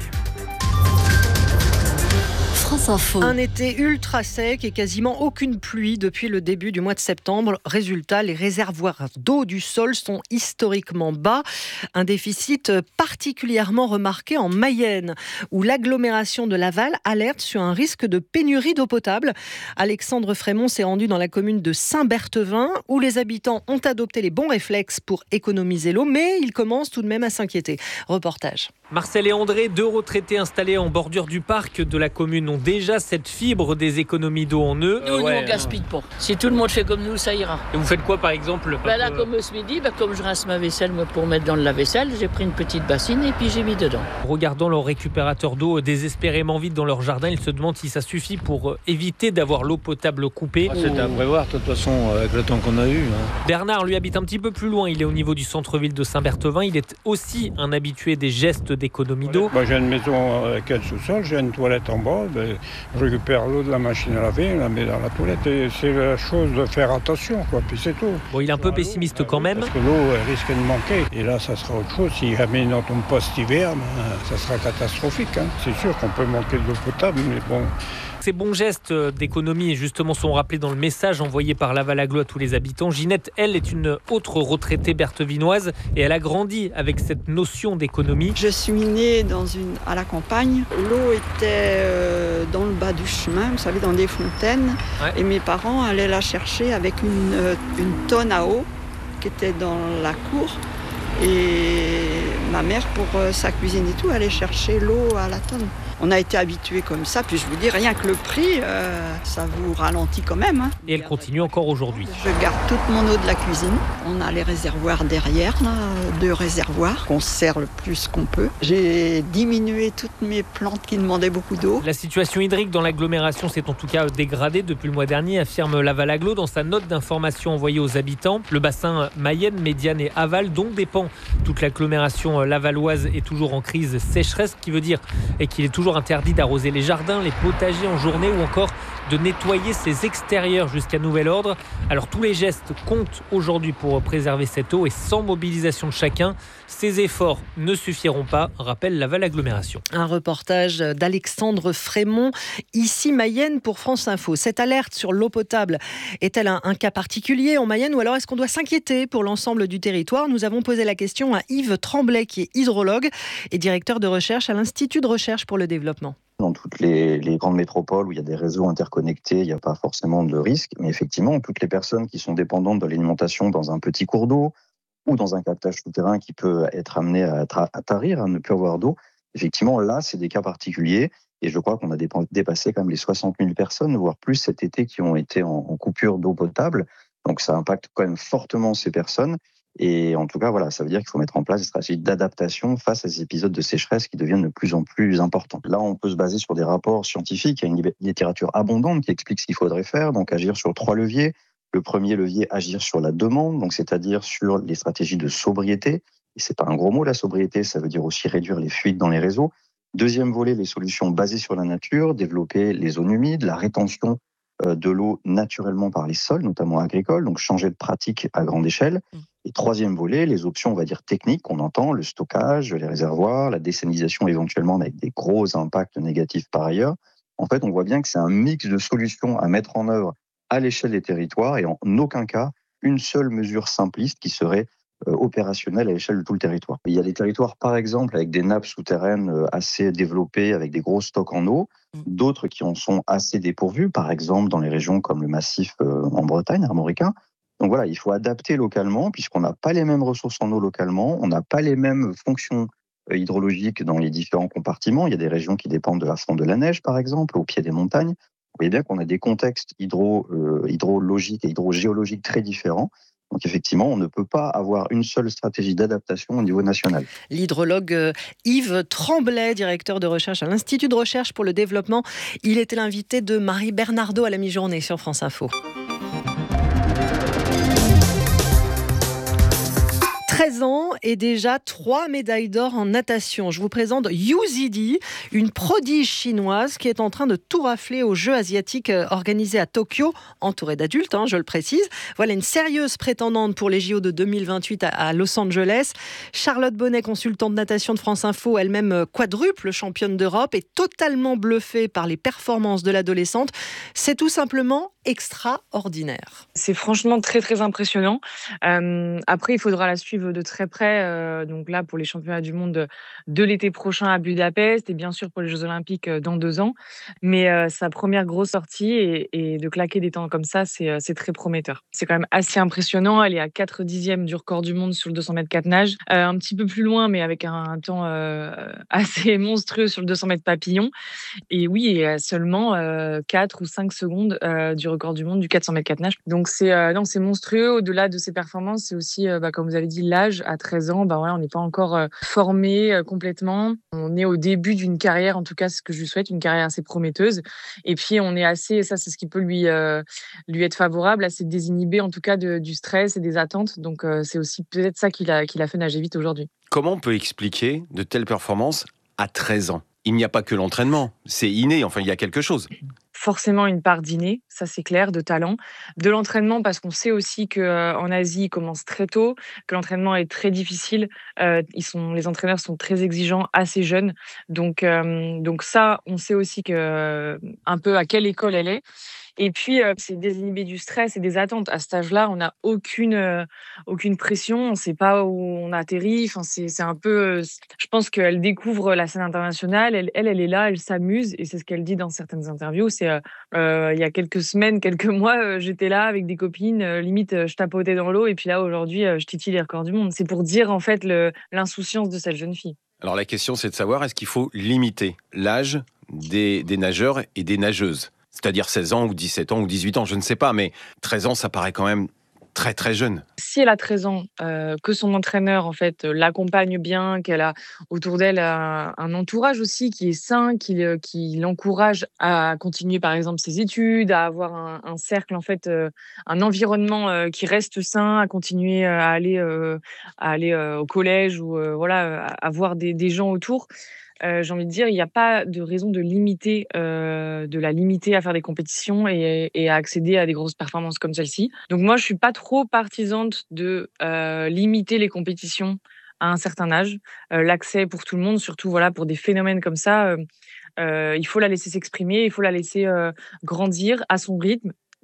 France Info. Un été ultra sec et quasiment aucune pluie depuis le début du mois de septembre. Résultat, les réservoirs d'eau du sol sont historiquement bas. Un déficit particulièrement remarqué en Mayenne, où l'agglomération de Laval alerte sur un risque de pénurie d'eau potable. Alexandre Frémont s'est rendu dans la commune de Saint-Berthevin, où les habitants ont adopté les bons réflexes pour économiser l'eau, mais ils commencent tout de même à s'inquiéter. Reportage. Marcel et André, deux retraités installés en bordure du parc de la commune, ont déjà cette fibre des économies d'eau en eux. Nous, euh, ouais, nous on gaspille pas. Si tout le monde fait comme nous, ça ira. Et vous faites quoi par exemple? bah Là, comme ce midi, bah, comme je rince ma vaisselle moi, pour mettre dans le lave-vaisselle, j'ai pris une petite bassine et puis j'ai mis dedans. Regardant leur récupérateur d'eau désespérément vide dans leur jardin, ils se demandent si ça suffit pour éviter d'avoir l'eau potable coupée. Ah, c'était à prévoir, de toute façon, avec le temps qu'on a eu. Hein. Bernard, lui, habite un petit peu plus loin. Il est au niveau du centre-ville de Saint-Berthevin. Il est aussi un habitué des gestes d'économie d'eau. Bah, j'ai une maison avec un sous-sol, j'ai une toilette en bas. Ben, je récupère l'eau de la machine à laver, je la mets dans la toilette. Et c'est la chose de faire attention, quoi. Puis c'est tout. Bon, il est un peu pessimiste quand même. Parce que l'eau risque de manquer. Et là, ça sera autre chose. Si jamais n'en tombe pas cet hiver, ben, ça sera catastrophique. Hein. C'est sûr qu'on peut manquer de l'eau potable, mais bon. Ces bons gestes d'économie, justement, sont rappelés dans le message envoyé par Laval Agglo à tous les habitants. Ginette, elle, est une autre retraitée berthevinoise et elle a grandi avec cette notion d'économie. Je suis née dans une, à la campagne. L'eau était euh, dans le bas du chemin, vous savez, dans des fontaines. Ouais. Et mes parents allaient la chercher avec une, euh, une tonne à eau qui était dans la cour. Et ma mère, pour euh, sa cuisine et tout, allait chercher l'eau à la tonne. On a été habitués comme ça, puis je vous dis, rien que le prix, euh, ça vous ralentit quand même. Hein. Et elle continue encore aujourd'hui. Je garde toute mon eau de la cuisine. On a les réservoirs derrière, là, deux réservoirs, qu'on sert le plus qu'on peut. J'ai diminué toutes mes plantes qui demandaient beaucoup d'eau. La situation hydrique dans l'agglomération s'est en tout cas dégradée depuis le mois dernier, affirme Laval Agglo dans sa note d'information envoyée aux habitants. Le bassin Mayenne, Médiane et Aval, dont dépend toute l'agglomération lavalloise, est toujours en crise sécheresse, ce qui veut dire et qu'il est toujours interdit d'arroser les jardins, les potagers en journée ou encore de nettoyer ses extérieurs jusqu'à nouvel ordre. Alors tous les gestes comptent aujourd'hui pour préserver cette eau et sans mobilisation de chacun, ces efforts ne suffiront pas, rappelle Laval Agglomération. Un reportage d'Alexandre Frémont, ici Mayenne pour France Info. Cette alerte sur l'eau potable est-elle un, un cas particulier en Mayenne ou alors est-ce qu'on doit s'inquiéter pour l'ensemble du territoire? Nous avons posé la question à Yves Tremblay qui est hydrologue et directeur de recherche à l'Institut de recherche pour le développement. Dans toutes les, les grandes métropoles où il y a des réseaux interconnectés, il n'y a pas forcément de risque. Mais effectivement, toutes les personnes qui sont dépendantes de l'alimentation dans un petit cours d'eau ou dans un captage souterrain qui peut être amené à, tra- à tarir, à ne plus avoir d'eau, effectivement, là, c'est des cas particuliers. Et je crois qu'on a dépa- dépassé quand même les soixante mille personnes, voire plus cet été, qui ont été en, en coupure d'eau potable. Donc ça impacte quand même fortement ces personnes. Et en tout cas, voilà, ça veut dire qu'il faut mettre en place des stratégies d'adaptation face à ces épisodes de sécheresse qui deviennent de plus en plus importants. Là, on peut se baser sur des rapports scientifiques. Il y a une littérature abondante qui explique ce qu'il faudrait faire. Donc, agir sur trois leviers. Le premier levier, agir sur la demande, donc c'est-à-dire sur les stratégies de sobriété. Et c'est pas un gros mot, la sobriété, ça veut dire aussi réduire les fuites dans les réseaux. Deuxième volet, les solutions basées sur la nature, développer les zones humides, la rétention de l'eau naturellement par les sols, notamment agricoles, donc changer de pratique à grande échelle. Et troisième volet, les options, on va dire, techniques qu'on entend, le stockage, les réservoirs, la dessalination éventuellement avec des gros impacts négatifs par ailleurs. En fait, on voit bien que c'est un mix de solutions à mettre en œuvre à l'échelle des territoires et en aucun cas une seule mesure simpliste qui serait euh, opérationnelle à l'échelle de tout le territoire. Il y a des territoires, par exemple, avec des nappes souterraines euh, assez développées, avec des gros stocks en eau, d'autres qui en sont assez dépourvus, par exemple dans les régions comme le massif euh, en Bretagne, armoricain. Donc voilà, il faut adapter localement, puisqu'on n'a pas les mêmes ressources en eau localement, on n'a pas les mêmes fonctions euh, hydrologiques dans les différents compartiments. Il y a des régions qui dépendent de la fonte de la neige, par exemple, au pied des montagnes. Vous voyez bien qu'on a des contextes hydro, euh, hydrologiques et hydrogéologiques très différents. Donc effectivement, on ne peut pas avoir une seule stratégie d'adaptation au niveau national. L'hydrologue Yves Tremblay, directeur de recherche à l'Institut de recherche pour le développement, il était l'invité de Marie Bernardo à la mi-journée sur France Info. treize ans et déjà trois médailles d'or en natation. Je vous présente Yu Zidi, une prodige chinoise qui est en train de tout rafler aux Jeux asiatiques organisés à Tokyo, entourée d'adultes, hein, je le précise. Voilà une sérieuse prétendante pour les J O de deux mille vingt-huit à Los Angeles. Charlotte Bonnet, consultante natation de France Info, elle-même quadruple championne d'Europe, est totalement bluffée par les performances de l'adolescente. C'est tout simplement extraordinaire. C'est franchement très très impressionnant. Euh, après, il faudra la suivre de très près. Euh, donc là, pour les championnats du monde de, de l'été prochain à Budapest et bien sûr pour les Jeux Olympiques dans deux ans. Mais euh, sa première grosse sortie et, et de claquer des temps comme ça, c'est, c'est très prometteur. C'est quand même assez impressionnant. Elle est à quatre dixièmes du record du monde sur le deux cents mètres quatre nages. Euh, un petit peu plus loin, mais avec un, un temps euh, assez monstrueux sur le deux cents mètres papillon. Et oui, et à seulement euh, quatre ou cinq secondes euh, du record du monde du quatre cents mètres quatre nages. Donc c'est, euh, non, c'est monstrueux. Au-delà de ses performances, c'est aussi, euh, bah, comme vous avez dit, l'âge. À treize ans, bah, voilà, on n'est pas encore euh, formé euh, complètement. On est au début d'une carrière, en tout cas, ce que je lui souhaite, une carrière assez prometteuse. Et puis, on est assez, ça, c'est ce qui peut lui, euh, lui être favorable, assez désinhibé, en tout cas, de, du stress et des attentes. Donc, euh, c'est aussi peut-être ça qui l'a, qui l'a fait nager vite aujourd'hui. Comment on peut expliquer de telles performances à treize ans ? Il n'y a pas que l'entraînement, c'est inné, enfin, il y a quelque chose. Forcément une part d'inné, ça c'est clair, de talent, de l'entraînement parce qu'on sait aussi qu'en Asie ils commencent très tôt, que l'entraînement est très difficile, euh, ils sont, les entraîneurs sont très exigeants, assez jeunes, donc euh, donc ça on sait aussi que euh, un peu à quelle école elle est. Et puis, euh, c'est désinhibé du stress et des attentes. À cet âge-là, on n'a aucune, euh, aucune pression. On ne sait pas où on atterrit. Enfin, c'est, c'est un peu... Euh, je pense qu'elle découvre la scène internationale. Elle, elle, elle est là, elle s'amuse. Et c'est ce qu'elle dit dans certaines interviews. C'est euh, euh, il y a quelques semaines, quelques mois, euh, j'étais là avec des copines. Euh, limite, euh, je tapotais dans l'eau. Et puis là, aujourd'hui, euh, je titille les records du monde. C'est pour dire, en fait, le, l'insouciance de cette jeune fille. Alors, la question, c'est de savoir, est-ce qu'il faut limiter l'âge des, des nageurs et des nageuses ? C'est-à-dire seize ans ou dix-sept ans ou dix-huit ans, je ne sais pas, mais treize ans, ça paraît quand même très très jeune. Si elle a treize ans, euh, que son entraîneur en fait l'accompagne bien, qu'elle a autour d'elle un, un entourage aussi qui est sain, qui, qui l'encourage à continuer par exemple ses études, à avoir un, un cercle en fait, euh, un environnement euh, qui reste sain, à continuer à aller, euh, à aller euh, au collège ou euh, voilà, à avoir des, des gens autour. Euh, j'ai envie de dire, il n'y a pas de raison de limiter, euh, de la limiter à faire des compétitions et, et à accéder à des grosses performances comme celle-ci. Donc moi, je suis pas trop partisante de euh, limiter les compétitions à un certain âge. Euh, l'accès pour tout le monde, surtout voilà pour des phénomènes comme ça, euh, euh, il faut la laisser s'exprimer, il faut la laisser euh, grandir à son rythme.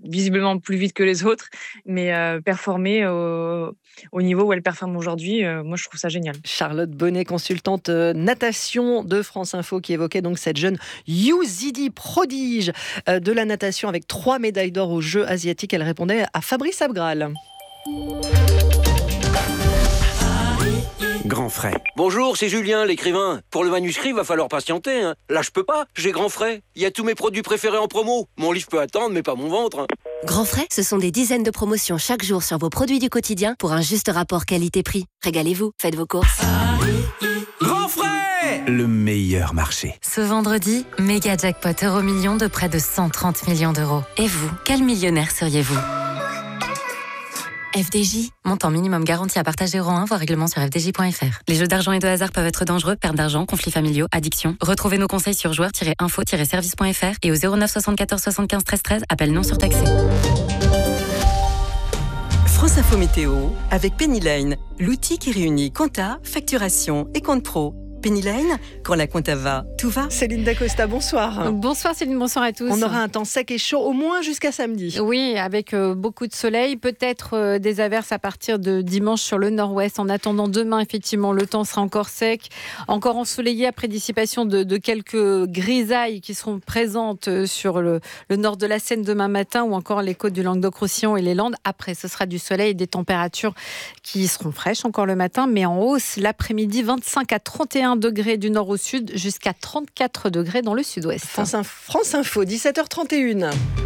visiblement plus vite que les autres, mais euh, performer au, au niveau où elle performe aujourd'hui, euh, moi je trouve ça génial. Charlotte Bonnet, consultante euh, natation de France Info, qui évoquait donc cette jeune Youzidi, prodige euh, de la natation avec trois médailles d'or aux Jeux asiatiques. Elle répondait à Fabrice Abgral. Grand frais. Bonjour, c'est Julien, l'écrivain. Pour le manuscrit, va falloir patienter. Hein. Là, je peux pas, j'ai Grand frais. Il y a tous mes produits préférés en promo. Mon livre peut attendre, mais pas mon ventre. Hein. Grand frais, ce sont des dizaines de promotions chaque jour sur vos produits du quotidien pour un juste rapport qualité-prix. Régalez-vous, faites vos courses. Grand frais, le meilleur marché. Ce vendredi, méga jackpot euro million de près de cent trente millions d'euros. Et vous, quel millionnaire seriez-vous ? F D J, montant minimum garanti à partager euro un, voire règlement sur f d j point f r. Les jeux d'argent et de hasard peuvent être dangereux, perte d'argent, conflits familiaux, addiction. Retrouvez nos conseils sur joueurs tiret info tiret service point f r et au zéro neuf soixante-quatorze soixante-quinze treize treize, appel non surtaxé. France Info Météo avec Penny Lane, l'outil qui réunit compta, facturation et compte pro. Penny Lane, quand la compta va, tout va. Céline Dacosta, bonsoir. Bonsoir Céline, bonsoir à tous. On aura un temps sec et chaud au moins jusqu'à samedi. Oui, avec euh, beaucoup de soleil, peut-être euh, des averses à partir de dimanche sur le nord-ouest. En attendant demain, effectivement, le temps sera encore sec, encore ensoleillé après dissipation de, de quelques grisailles qui seront présentes sur le, le nord de la Seine demain matin ou encore les côtes du Languedoc-Roussillon et les Landes. Après, ce sera du soleil et des températures qui seront fraîches encore le matin, mais en hausse l'après-midi, vingt-cinq à trente et un degrés du nord au sud, jusqu'à trente-quatre degrés dans le sud-ouest. France, Inf- France Info, dix-sept heures trente et une.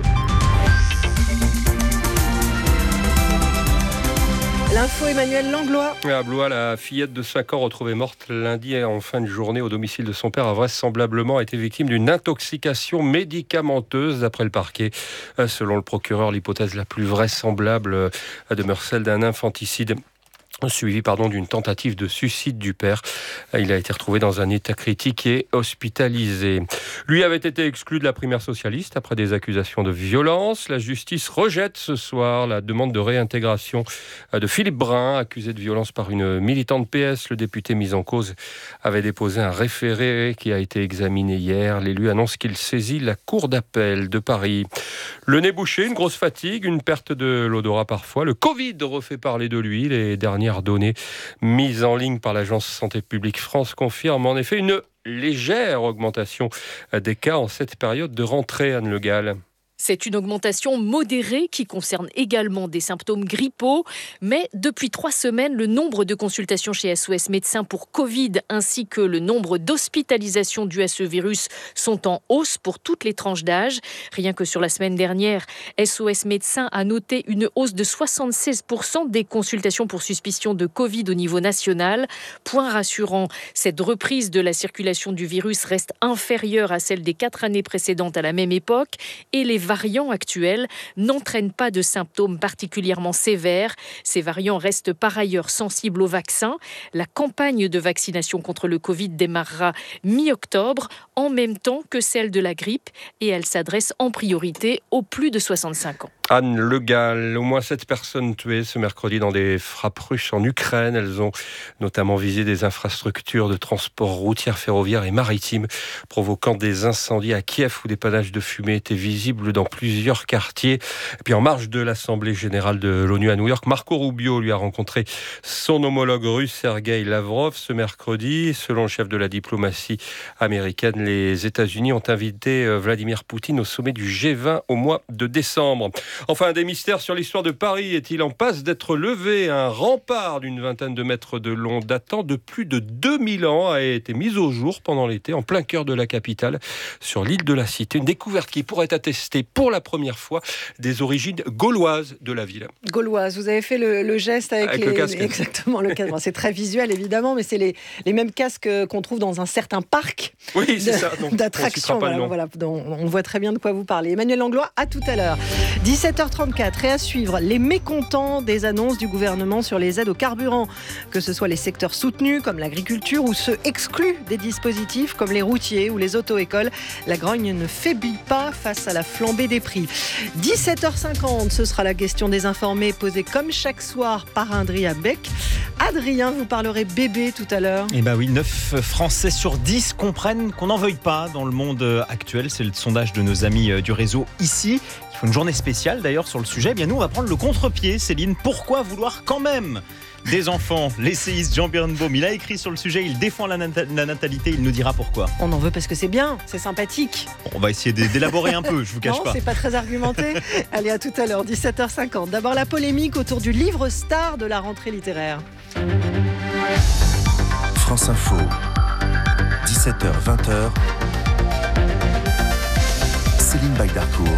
L'info, Emmanuel Langlois. À Blois, la fillette de cinq ans retrouvée morte lundi en fin de journée au domicile de son père a vraisemblablement été victime d'une intoxication médicamenteuse d'après le parquet. Selon le procureur, l'hypothèse la plus vraisemblable demeure celle d'un infanticide suivi pardon, d'une tentative de suicide du père. Il a été retrouvé dans un état critique et hospitalisé. Lui avait été exclu de la primaire socialiste après des accusations de violence. La justice rejette ce soir la demande de réintégration de Philippe Brun, accusé de violence par une militante P S. Le député mis en cause avait déposé un référé qui a été examiné hier. L'élu annonce qu'il saisit la cour d'appel de Paris. Le nez bouché, une grosse fatigue, une perte de l'odorat parfois. Le Covid refait parler de lui. Les dernières données mises en ligne par l'agence Santé publique France confirment en effet une légère augmentation des cas en cette période de rentrée, Anne Le Gall. C'est une augmentation modérée qui concerne également des symptômes grippaux. Mais depuis trois semaines, le nombre de consultations chez S O S Médecins pour Covid ainsi que le nombre d'hospitalisations dues à ce virus sont en hausse pour toutes les tranches d'âge. Rien que sur la semaine dernière, S O S Médecins a noté une hausse de soixante-seize pour cent des consultations pour suspicion de Covid au niveau national. Point rassurant, cette reprise de la circulation du virus reste inférieure à celle des quatre années précédentes à la même époque et les variants actuels n'entraînent pas de symptômes particulièrement sévères. Ces variants restent par ailleurs sensibles au vaccin. La campagne de vaccination contre le Covid démarrera mi-octobre, en même temps que celle de la grippe, et elle s'adresse en priorité aux plus de soixante-cinq ans. Anne Le Gall, au moins sept personnes tuées ce mercredi dans des frappes russes en Ukraine. Elles ont notamment visé des infrastructures de transport routier, ferroviaire et maritime, provoquant des incendies à Kiev où des panaches de fumée étaient visibles dans plusieurs quartiers. Et puis en marge de l'Assemblée générale de l'ONU à New York, Marco Rubio lui a rencontré son homologue russe Sergueï Lavrov ce mercredi. Selon le chef de la diplomatie américaine, les États-Unis ont invité Vladimir Poutine au sommet du G vingt au mois de décembre. Enfin, des mystères sur l'histoire de Paris. Est-il en passe d'être levé? Un rempart d'une vingtaine de mètres de long datant de plus de deux mille ans a été mis au jour pendant l'été en plein cœur de la capitale, sur l'île de la Cité. Une découverte qui pourrait attester pour la première fois des origines gauloises de la ville. Gauloise, vous avez fait le, le geste avec, avec les, le casque. Exactement, le casque. Bon, c'est très visuel évidemment, mais c'est les, les mêmes casques qu'on trouve dans un certain parc oui, c'est de, ça. Donc, d'attractions. Voilà, voilà, donc, on voit très bien de quoi vous parlez. Emmanuel Langlois, à tout à l'heure. dix-sept heures trente-quatre, et à suivre les mécontents des annonces du gouvernement sur les aides au carburant, que ce soit les secteurs soutenus comme l'agriculture ou ceux exclus des dispositifs comme les routiers ou les auto-écoles. La grogne ne faiblit pas face à la flambée des prix. dix-sept heures cinquante, ce sera la question des informés posée comme chaque soir par Adrien Beck. Adrien, vous parlerez bébé tout à l'heure. Eh bien oui, neuf Français sur dix comprennent qu'on n'en veuille pas dans le monde actuel. C'est le sondage de nos amis du réseau Ici, qui Il faut une journée spéciale d'ailleurs sur le sujet. Eh bien nous, on va prendre le contre-pied. Céline, pourquoi vouloir quand même des enfants? L'essayiste Jean Birnbaum, il a écrit sur le sujet, il défend la, nat- la natalité, il nous dira pourquoi. On en veut parce que c'est bien, c'est sympathique. On va essayer d'élaborer un peu, je vous cache non, pas. Non, c'est pas très argumenté. Allez, à tout à l'heure, dix-sept heures cinquante. D'abord la polémique autour du livre star de la rentrée littéraire. France Info, dix-sept heures vingt. Céline Bagdarcourt.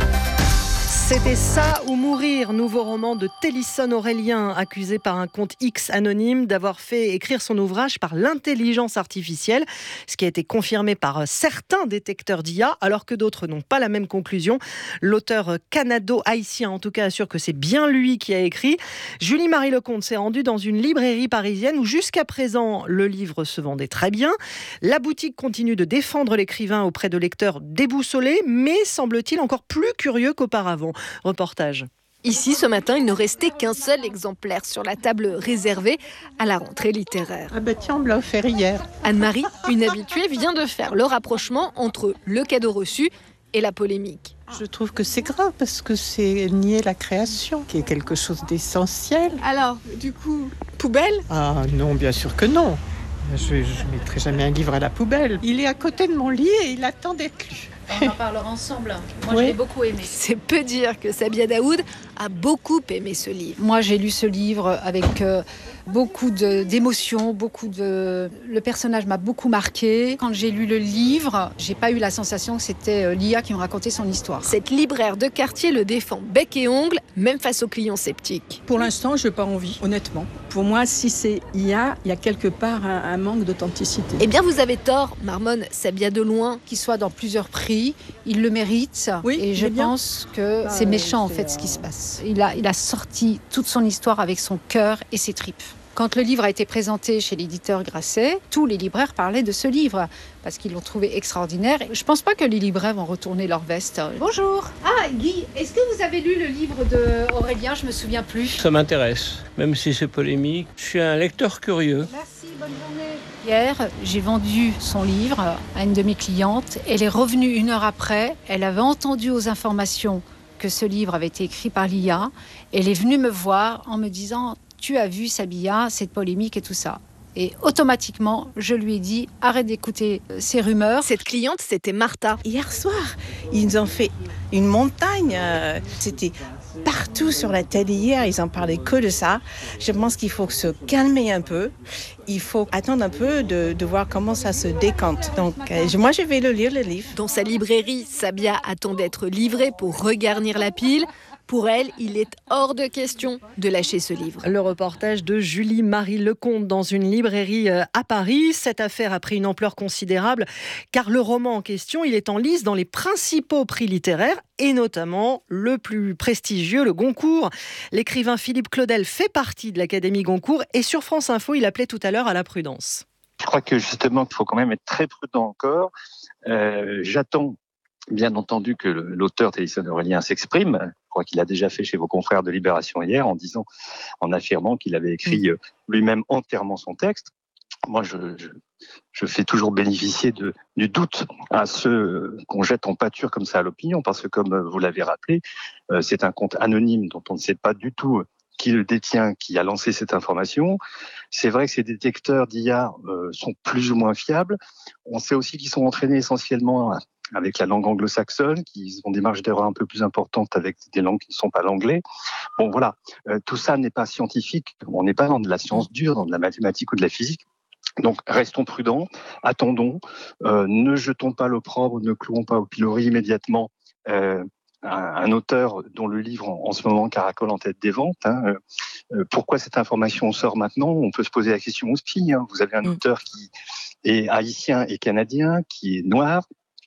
C'était Ça ou mourir, nouveau roman de Télisson Aurélien, accusé par un compte X anonyme d'avoir fait écrire son ouvrage par l'intelligence artificielle, ce qui a été confirmé par certains détecteurs d'I A, alors que d'autres n'ont pas la même conclusion. L'auteur canado-haïtien, en tout cas, assure que c'est bien lui qui a écrit. Julie-Marie Lecomte s'est rendue dans une librairie parisienne où jusqu'à présent, le livre se vendait très bien. La boutique continue de défendre l'écrivain auprès de lecteurs déboussolés, mais semble-t-il encore plus curieux qu'auparavant. Reportage. Ici, ce matin, il ne restait qu'un seul exemplaire sur la table réservée à la rentrée littéraire. Ah bah tiens, on me l'a offert hier. Anne-Marie, une habituée, vient de faire le rapprochement entre le cadeau reçu et la polémique. Je trouve que c'est grave parce que c'est nier la création, qui est quelque chose d'essentiel. Alors, du coup, poubelle ? Ah non, bien sûr que non. Je ne mettrai jamais un livre à la poubelle. Il est à côté de mon lit et il attend d'être lu. On en parlera ensemble. Moi, oui. Je l'ai beaucoup aimé. C'est peu dire que Sabia Daoud a beaucoup aimé ce livre. Moi, j'ai lu ce livre avec euh, beaucoup de, d'émotions, beaucoup de... Le personnage m'a beaucoup marqué. Quand j'ai lu le livre, j'ai pas eu la sensation que c'était euh, l'I A qui me racontait son histoire. Cette libraire de quartier le défend bec et ongle, même face aux clients sceptiques. Pour l'instant, je n'ai pas envie, honnêtement. Pour moi, si c'est I A, il y a quelque part un, un manque d'authenticité. Eh bien, vous avez tort, marmonne Sabia Deloin. Qu'il soit dans plusieurs prix, il le mérite. Oui, et je bien. pense que bah, c'est méchant, en c'est, fait, ce euh... qui se passe. Il a, il a sorti toute son histoire avec son cœur et ses tripes. Quand le livre a été présenté chez l'éditeur Grasset, tous les libraires parlaient de ce livre parce qu'ils l'ont trouvé extraordinaire. Je ne pense pas que les libraires vont retourner leur veste. Bonjour. Ah, Guy, est-ce que vous avez lu le livre d'Aurélien ? Je ne me souviens plus. Ça m'intéresse, même si c'est polémique. Je suis un lecteur curieux. Merci, bonne journée. Hier, j'ai vendu son livre à une de mes clientes. Elle est revenue une heure après. Elle avait entendu aux informations que ce livre avait été écrit par l'I A. Elle est venue me voir en me disant... Tu as vu, Sabia, cette polémique et tout ça. Et automatiquement, je lui ai dit, arrête d'écouter ces rumeurs. Cette cliente, c'était Martha. Hier soir, ils ont fait une montagne. Euh, c'était partout sur la télé hier, ils en parlaient que de ça. Je pense qu'il faut se calmer un peu. Il faut attendre un peu de, de voir comment ça se décante. Donc, euh, moi, je vais le lire, le livre. Dans sa librairie, Sabia attend d'être livrée pour regarnir la pile. Pour elle, il est hors de question de lâcher ce livre. Le reportage de Julie-Marie Lecomte dans une librairie à Paris. Cette affaire a pris une ampleur considérable car le roman en question, il est en lice dans les principaux prix littéraires et notamment le plus prestigieux, le Goncourt. L'écrivain Philippe Claudel fait partie de l'Académie Goncourt et sur France Info, il appelait tout à l'heure à la prudence. Je crois que justement, il faut quand même être très prudent encore. Euh, j'attends bien entendu que l'auteur Télisson Aurélien s'exprime. Je crois qu'il a déjà fait chez vos confrères de Libération hier en disant, en affirmant qu'il avait écrit lui-même entièrement son texte. Moi, je, je, je fais toujours bénéficier de, du doute à ceux qu'on jette en pâture comme ça à l'opinion, parce que comme vous l'avez rappelé, c'est un compte anonyme dont on ne sait pas du tout qui le détient, qui a lancé cette information. C'est vrai que ces détecteurs d'I A euh, sont plus ou moins fiables. On sait aussi qu'ils sont entraînés essentiellement avec la langue anglo-saxonne, qu'ils ont des marges d'erreur un peu plus importantes avec des langues qui ne sont pas l'anglais. Bon, voilà, euh, tout ça n'est pas scientifique. On n'est pas dans de la science dure, dans de la mathématique ou de la physique. Donc, restons prudents, attendons, euh, ne jetons pas l'opprobre, ne clouons pas au pilori immédiatement euh, un, un auteur dont le livre en, en ce moment caracole en tête des ventes. Hein. Euh, pourquoi cette information sort maintenant ? On peut se poser la question aussi. Hein. Vous avez un mmh. auteur qui est haïtien et canadien, qui est noir,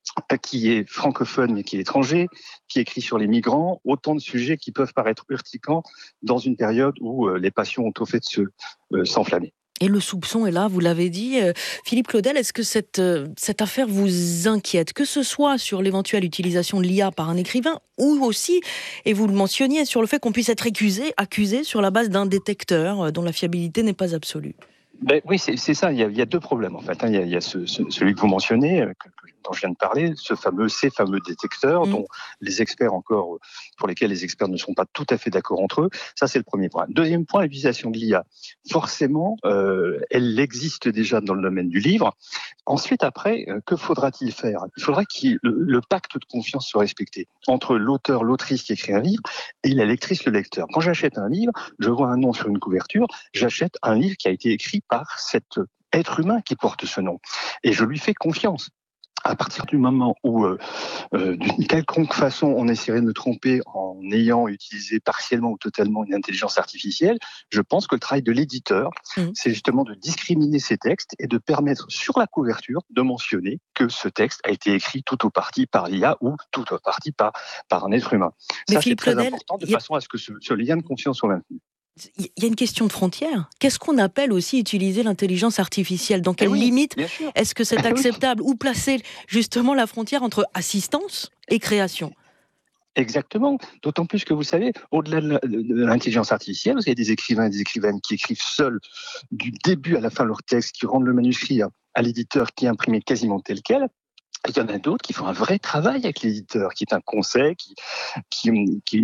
qui est francophone mais qui est étranger, qui écrit sur les migrants, autant de sujets qui peuvent paraître urticants dans une période où euh, les passions ont au fait de se, euh, s'enflammer. Et le soupçon est là, vous l'avez dit. Euh, Philippe Claudel, est-ce que cette, euh, cette affaire vous inquiète ? Que ce soit sur l'éventuelle utilisation de l'I A par un écrivain ou aussi, et vous le mentionniez, sur le fait qu'on puisse être accusé, accusé sur la base d'un détecteur euh, dont la fiabilité n'est pas absolue. Ben, oui, c'est, c'est ça. Il y, a, il y a deux problèmes en fait. Hein. Il y a, il y a ce, ce, celui que vous mentionnez, que, que dont je viens de parler, ce fameux, ces fameux détecteurs, mmh. dont les experts encore, pour lesquels les experts ne sont pas tout à fait d'accord entre eux. Ça, c'est le premier point. Deuxième point, l'utilisation de l'I A. Forcément, euh, elle existe déjà dans le domaine du livre. Ensuite, après, euh, que faudra-t-il faire ? Il faudra que le, le pacte de confiance soit respecté entre l'auteur, l'autrice qui écrit un livre et la lectrice, le lecteur. Quand j'achète un livre, je vois un nom sur une couverture, j'achète un livre qui a été écrit par cet être humain qui porte ce nom. Et je lui fais confiance. À partir du moment où, euh, euh, d'une quelconque façon, on essaierait de me tromper en ayant utilisé partiellement ou totalement une intelligence artificielle, je pense que le travail de l'éditeur, mmh. c'est justement de discriminer ces textes et de permettre sur la couverture de mentionner que ce texte a été écrit tout ou partie par l'I A ou tout ou partie par, par un être humain. Mais ça, c'est très Claudel, important de a... façon à ce que ce, ce lien de confiance soit maintenu. Il y a une question de frontière. Qu'est-ce qu'on appelle aussi utiliser l'intelligence artificielle ? Dans quelle oui, limite est-ce que c'est acceptable ? Où placer justement la frontière entre assistance et création ? Exactement. D'autant plus que vous savez, au-delà de l'intelligence artificielle, vous avez des écrivains et des écrivaines qui écrivent seuls du début à la fin leur texte, qui rendent le manuscrit à l'éditeur qui est imprimé quasiment tel quel. Il y en a d'autres qui font un vrai travail avec l'éditeur, qui est un conseil, qui, qui, qui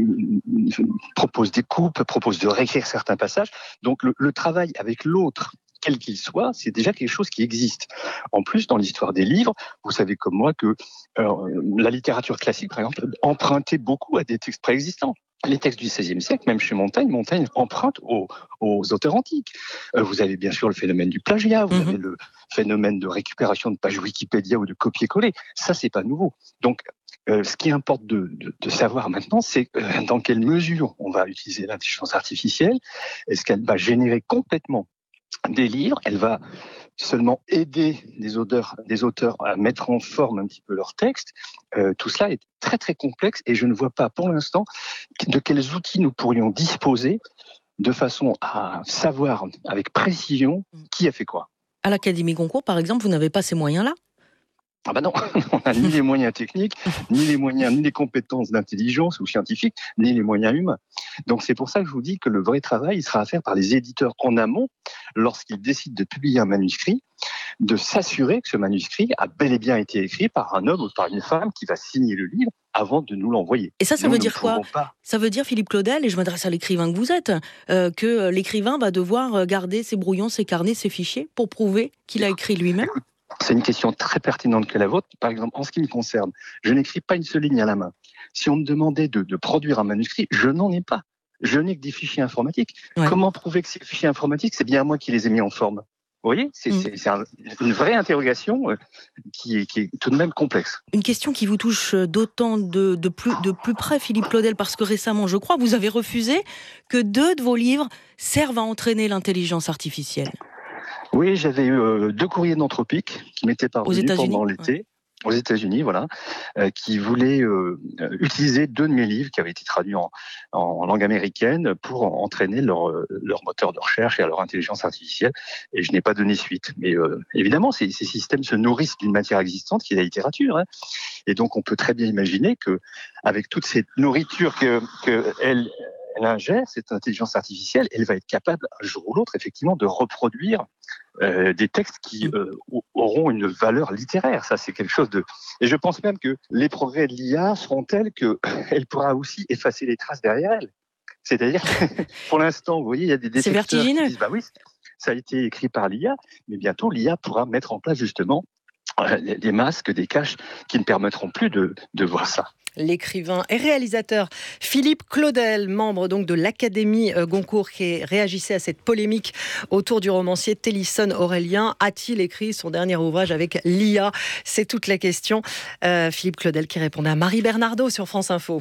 propose des coupes, propose de réécrire certains passages. Donc le, le travail avec l'autre, quel qu'il soit, c'est déjà quelque chose qui existe. En plus, dans l'histoire des livres, vous savez comme moi que euh, la littérature classique, par exemple, empruntait beaucoup à des textes préexistants. Les textes du seizième siècle, même chez Montaigne, Montaigne emprunte aux, aux auteurs antiques. Euh, vous avez bien sûr le phénomène du plagiat, vous mmh. avez le phénomène de récupération de pages Wikipédia ou de copier-coller. Ça, c'est pas nouveau. Donc, euh, ce qui importe de, de, de savoir maintenant, c'est euh, dans quelle mesure on va utiliser l'intelligence artificielle. Est-ce qu'elle va générer complètement des livres ? Elle va seulement aider des auteurs, des auteurs à mettre en forme un petit peu leur texte. Euh, tout cela est très très complexe et je ne vois pas pour l'instant de quels outils nous pourrions disposer de façon à savoir avec précision qui a fait quoi. À l'Académie Goncourt, par exemple, vous n'avez pas ces moyens-là ? Ah ben non, on n'a ni les moyens techniques, ni les moyens, ni les compétences d'intelligence ou scientifiques, ni les moyens humains. Donc c'est pour ça que je vous dis que le vrai travail, il sera à faire par les éditeurs en amont, lorsqu'ils décident de publier un manuscrit, de s'assurer que ce manuscrit a bel et bien été écrit par un homme ou par une femme qui va signer le livre avant de nous l'envoyer. Et ça, ça nous, veut dire quoi ? Pas... Ça veut dire, Philippe Claudel, et je m'adresse à l'écrivain que vous êtes, euh, que l'écrivain va devoir garder ses brouillons, ses carnets, ses fichiers pour prouver qu'il a écrit lui-même ? Écoute, c'est une question très pertinente que la vôtre. Par exemple, en ce qui me concerne, je n'écris pas une seule ligne à la main. Si on me demandait de, de produire un manuscrit, je n'en ai pas. Je n'ai que des fichiers informatiques. Ouais. Comment prouver que ces fichiers informatiques, c'est bien moi qui les ai mis en forme ? Vous voyez, c'est, mmh. c'est, c'est un, une vraie interrogation euh, qui, est, qui est tout de même complexe. Une question qui vous touche d'autant de, de, plus, de plus près, Philippe Claudel, parce que récemment, je crois, vous avez refusé que deux de vos livres servent à entraîner l'intelligence artificielle. Oui, j'avais eu euh, deux courriers d'Anthropique qui m'étaient parvenus pendant l'été. Ouais. Aux États-Unis, voilà, euh, qui voulaient euh, utiliser deux de mes livres qui avaient été traduits en, en langue américaine pour entraîner leur, leur moteur de recherche et leur intelligence artificielle. Et je n'ai pas donné suite. Mais euh, évidemment, ces, ces systèmes se nourrissent d'une matière existante qui est la littérature. Hein. Et donc, on peut très bien imaginer que, avec toute cette nourriture que, que elle, elle ingère, cette intelligence artificielle, elle va être capable un jour ou l'autre, effectivement, de reproduire Euh, des textes qui euh, auront une valeur littéraire. Ça, c'est quelque chose de... Et je pense même que les progrès de l'I A seront tels qu'elle pourra aussi effacer les traces derrière elle. C'est-à-dire que, pour l'instant, vous voyez, il y a des détecteurs qui disent, bah oui, ça a été écrit par l'I A, mais bientôt, l'I A pourra mettre en place, justement, euh, des masques, des caches qui ne permettront plus de, de voir ça. L'écrivain et réalisateur Philippe Claudel, membre donc de l'Académie Goncourt, qui réagissait à cette polémique autour du romancier Télisson Aurélien. A-t-il écrit son dernier ouvrage avec l'I A ? C'est toute la question. Euh, Philippe Claudel qui répondait à Marie Bernardo sur France Info.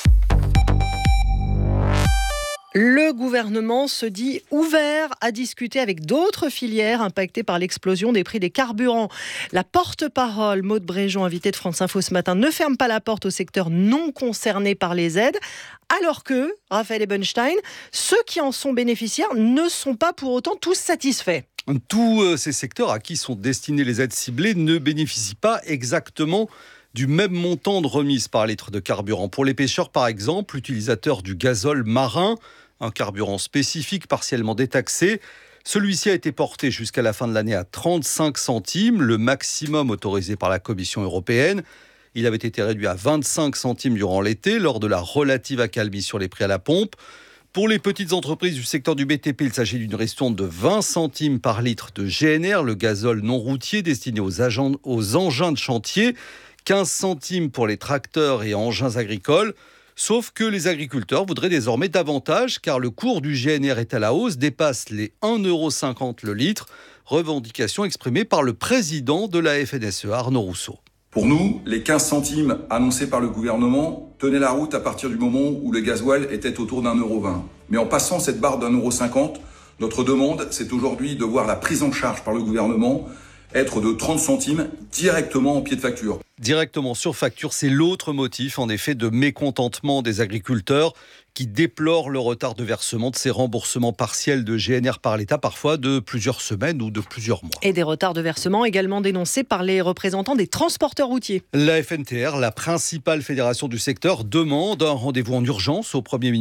Le gouvernement se dit ouvert à discuter avec d'autres filières impactées par l'explosion des prix des carburants. La porte-parole, Maude Bréjon, invitée de France Info ce matin, ne ferme pas la porte au secteur non concerné par les aides, alors que, Raphaël Ebenstein, ceux qui en sont bénéficiaires ne sont pas pour autant tous satisfaits. Tous ces secteurs à qui sont destinées les aides ciblées ne bénéficient pas exactement du même montant de remise par litre de carburant. Pour les pêcheurs, par exemple, utilisateurs du gazole marin, un carburant spécifique partiellement détaxé, Celui-ci a été porté jusqu'à la fin de l'année à trente-cinq centimes, le maximum autorisé par la Commission européenne. Il avait été réduit à vingt-cinq centimes durant l'été, lors de la relative accalmie sur les prix à la pompe. Pour les petites entreprises du secteur du B T P, il s'agit d'une ristourne de vingt centimes par litre de G N R, le gazole non routier destiné aux, agents, aux engins de chantier, quinze centimes pour les tracteurs et engins agricoles. Sauf que les agriculteurs voudraient désormais davantage, car le cours du G N R est à la hausse, dépasse les un euro cinquante le litre. Revendication exprimée par le président de la F N S E A, Arnaud Rousseau. Pour nous, les quinze centimes annoncés par le gouvernement tenaient la route à partir du moment où le gasoil était autour d'un euro vingt. Mais en passant cette barre d'un euro cinquante, notre demande, c'est aujourd'hui de voir la prise en charge par le gouvernement être de trente centimes directement en pied de facture. Directement sur facture, c'est l'autre motif, en effet, de mécontentement des agriculteurs qui déplorent le retard de versement de ces remboursements partiels de G N R par l'État, parfois de plusieurs semaines ou de plusieurs mois. Et des retards de versement également dénoncés par les représentants des transporteurs routiers. La F N T R, la principale fédération du secteur, demande un rendez-vous en urgence au Premier ministre.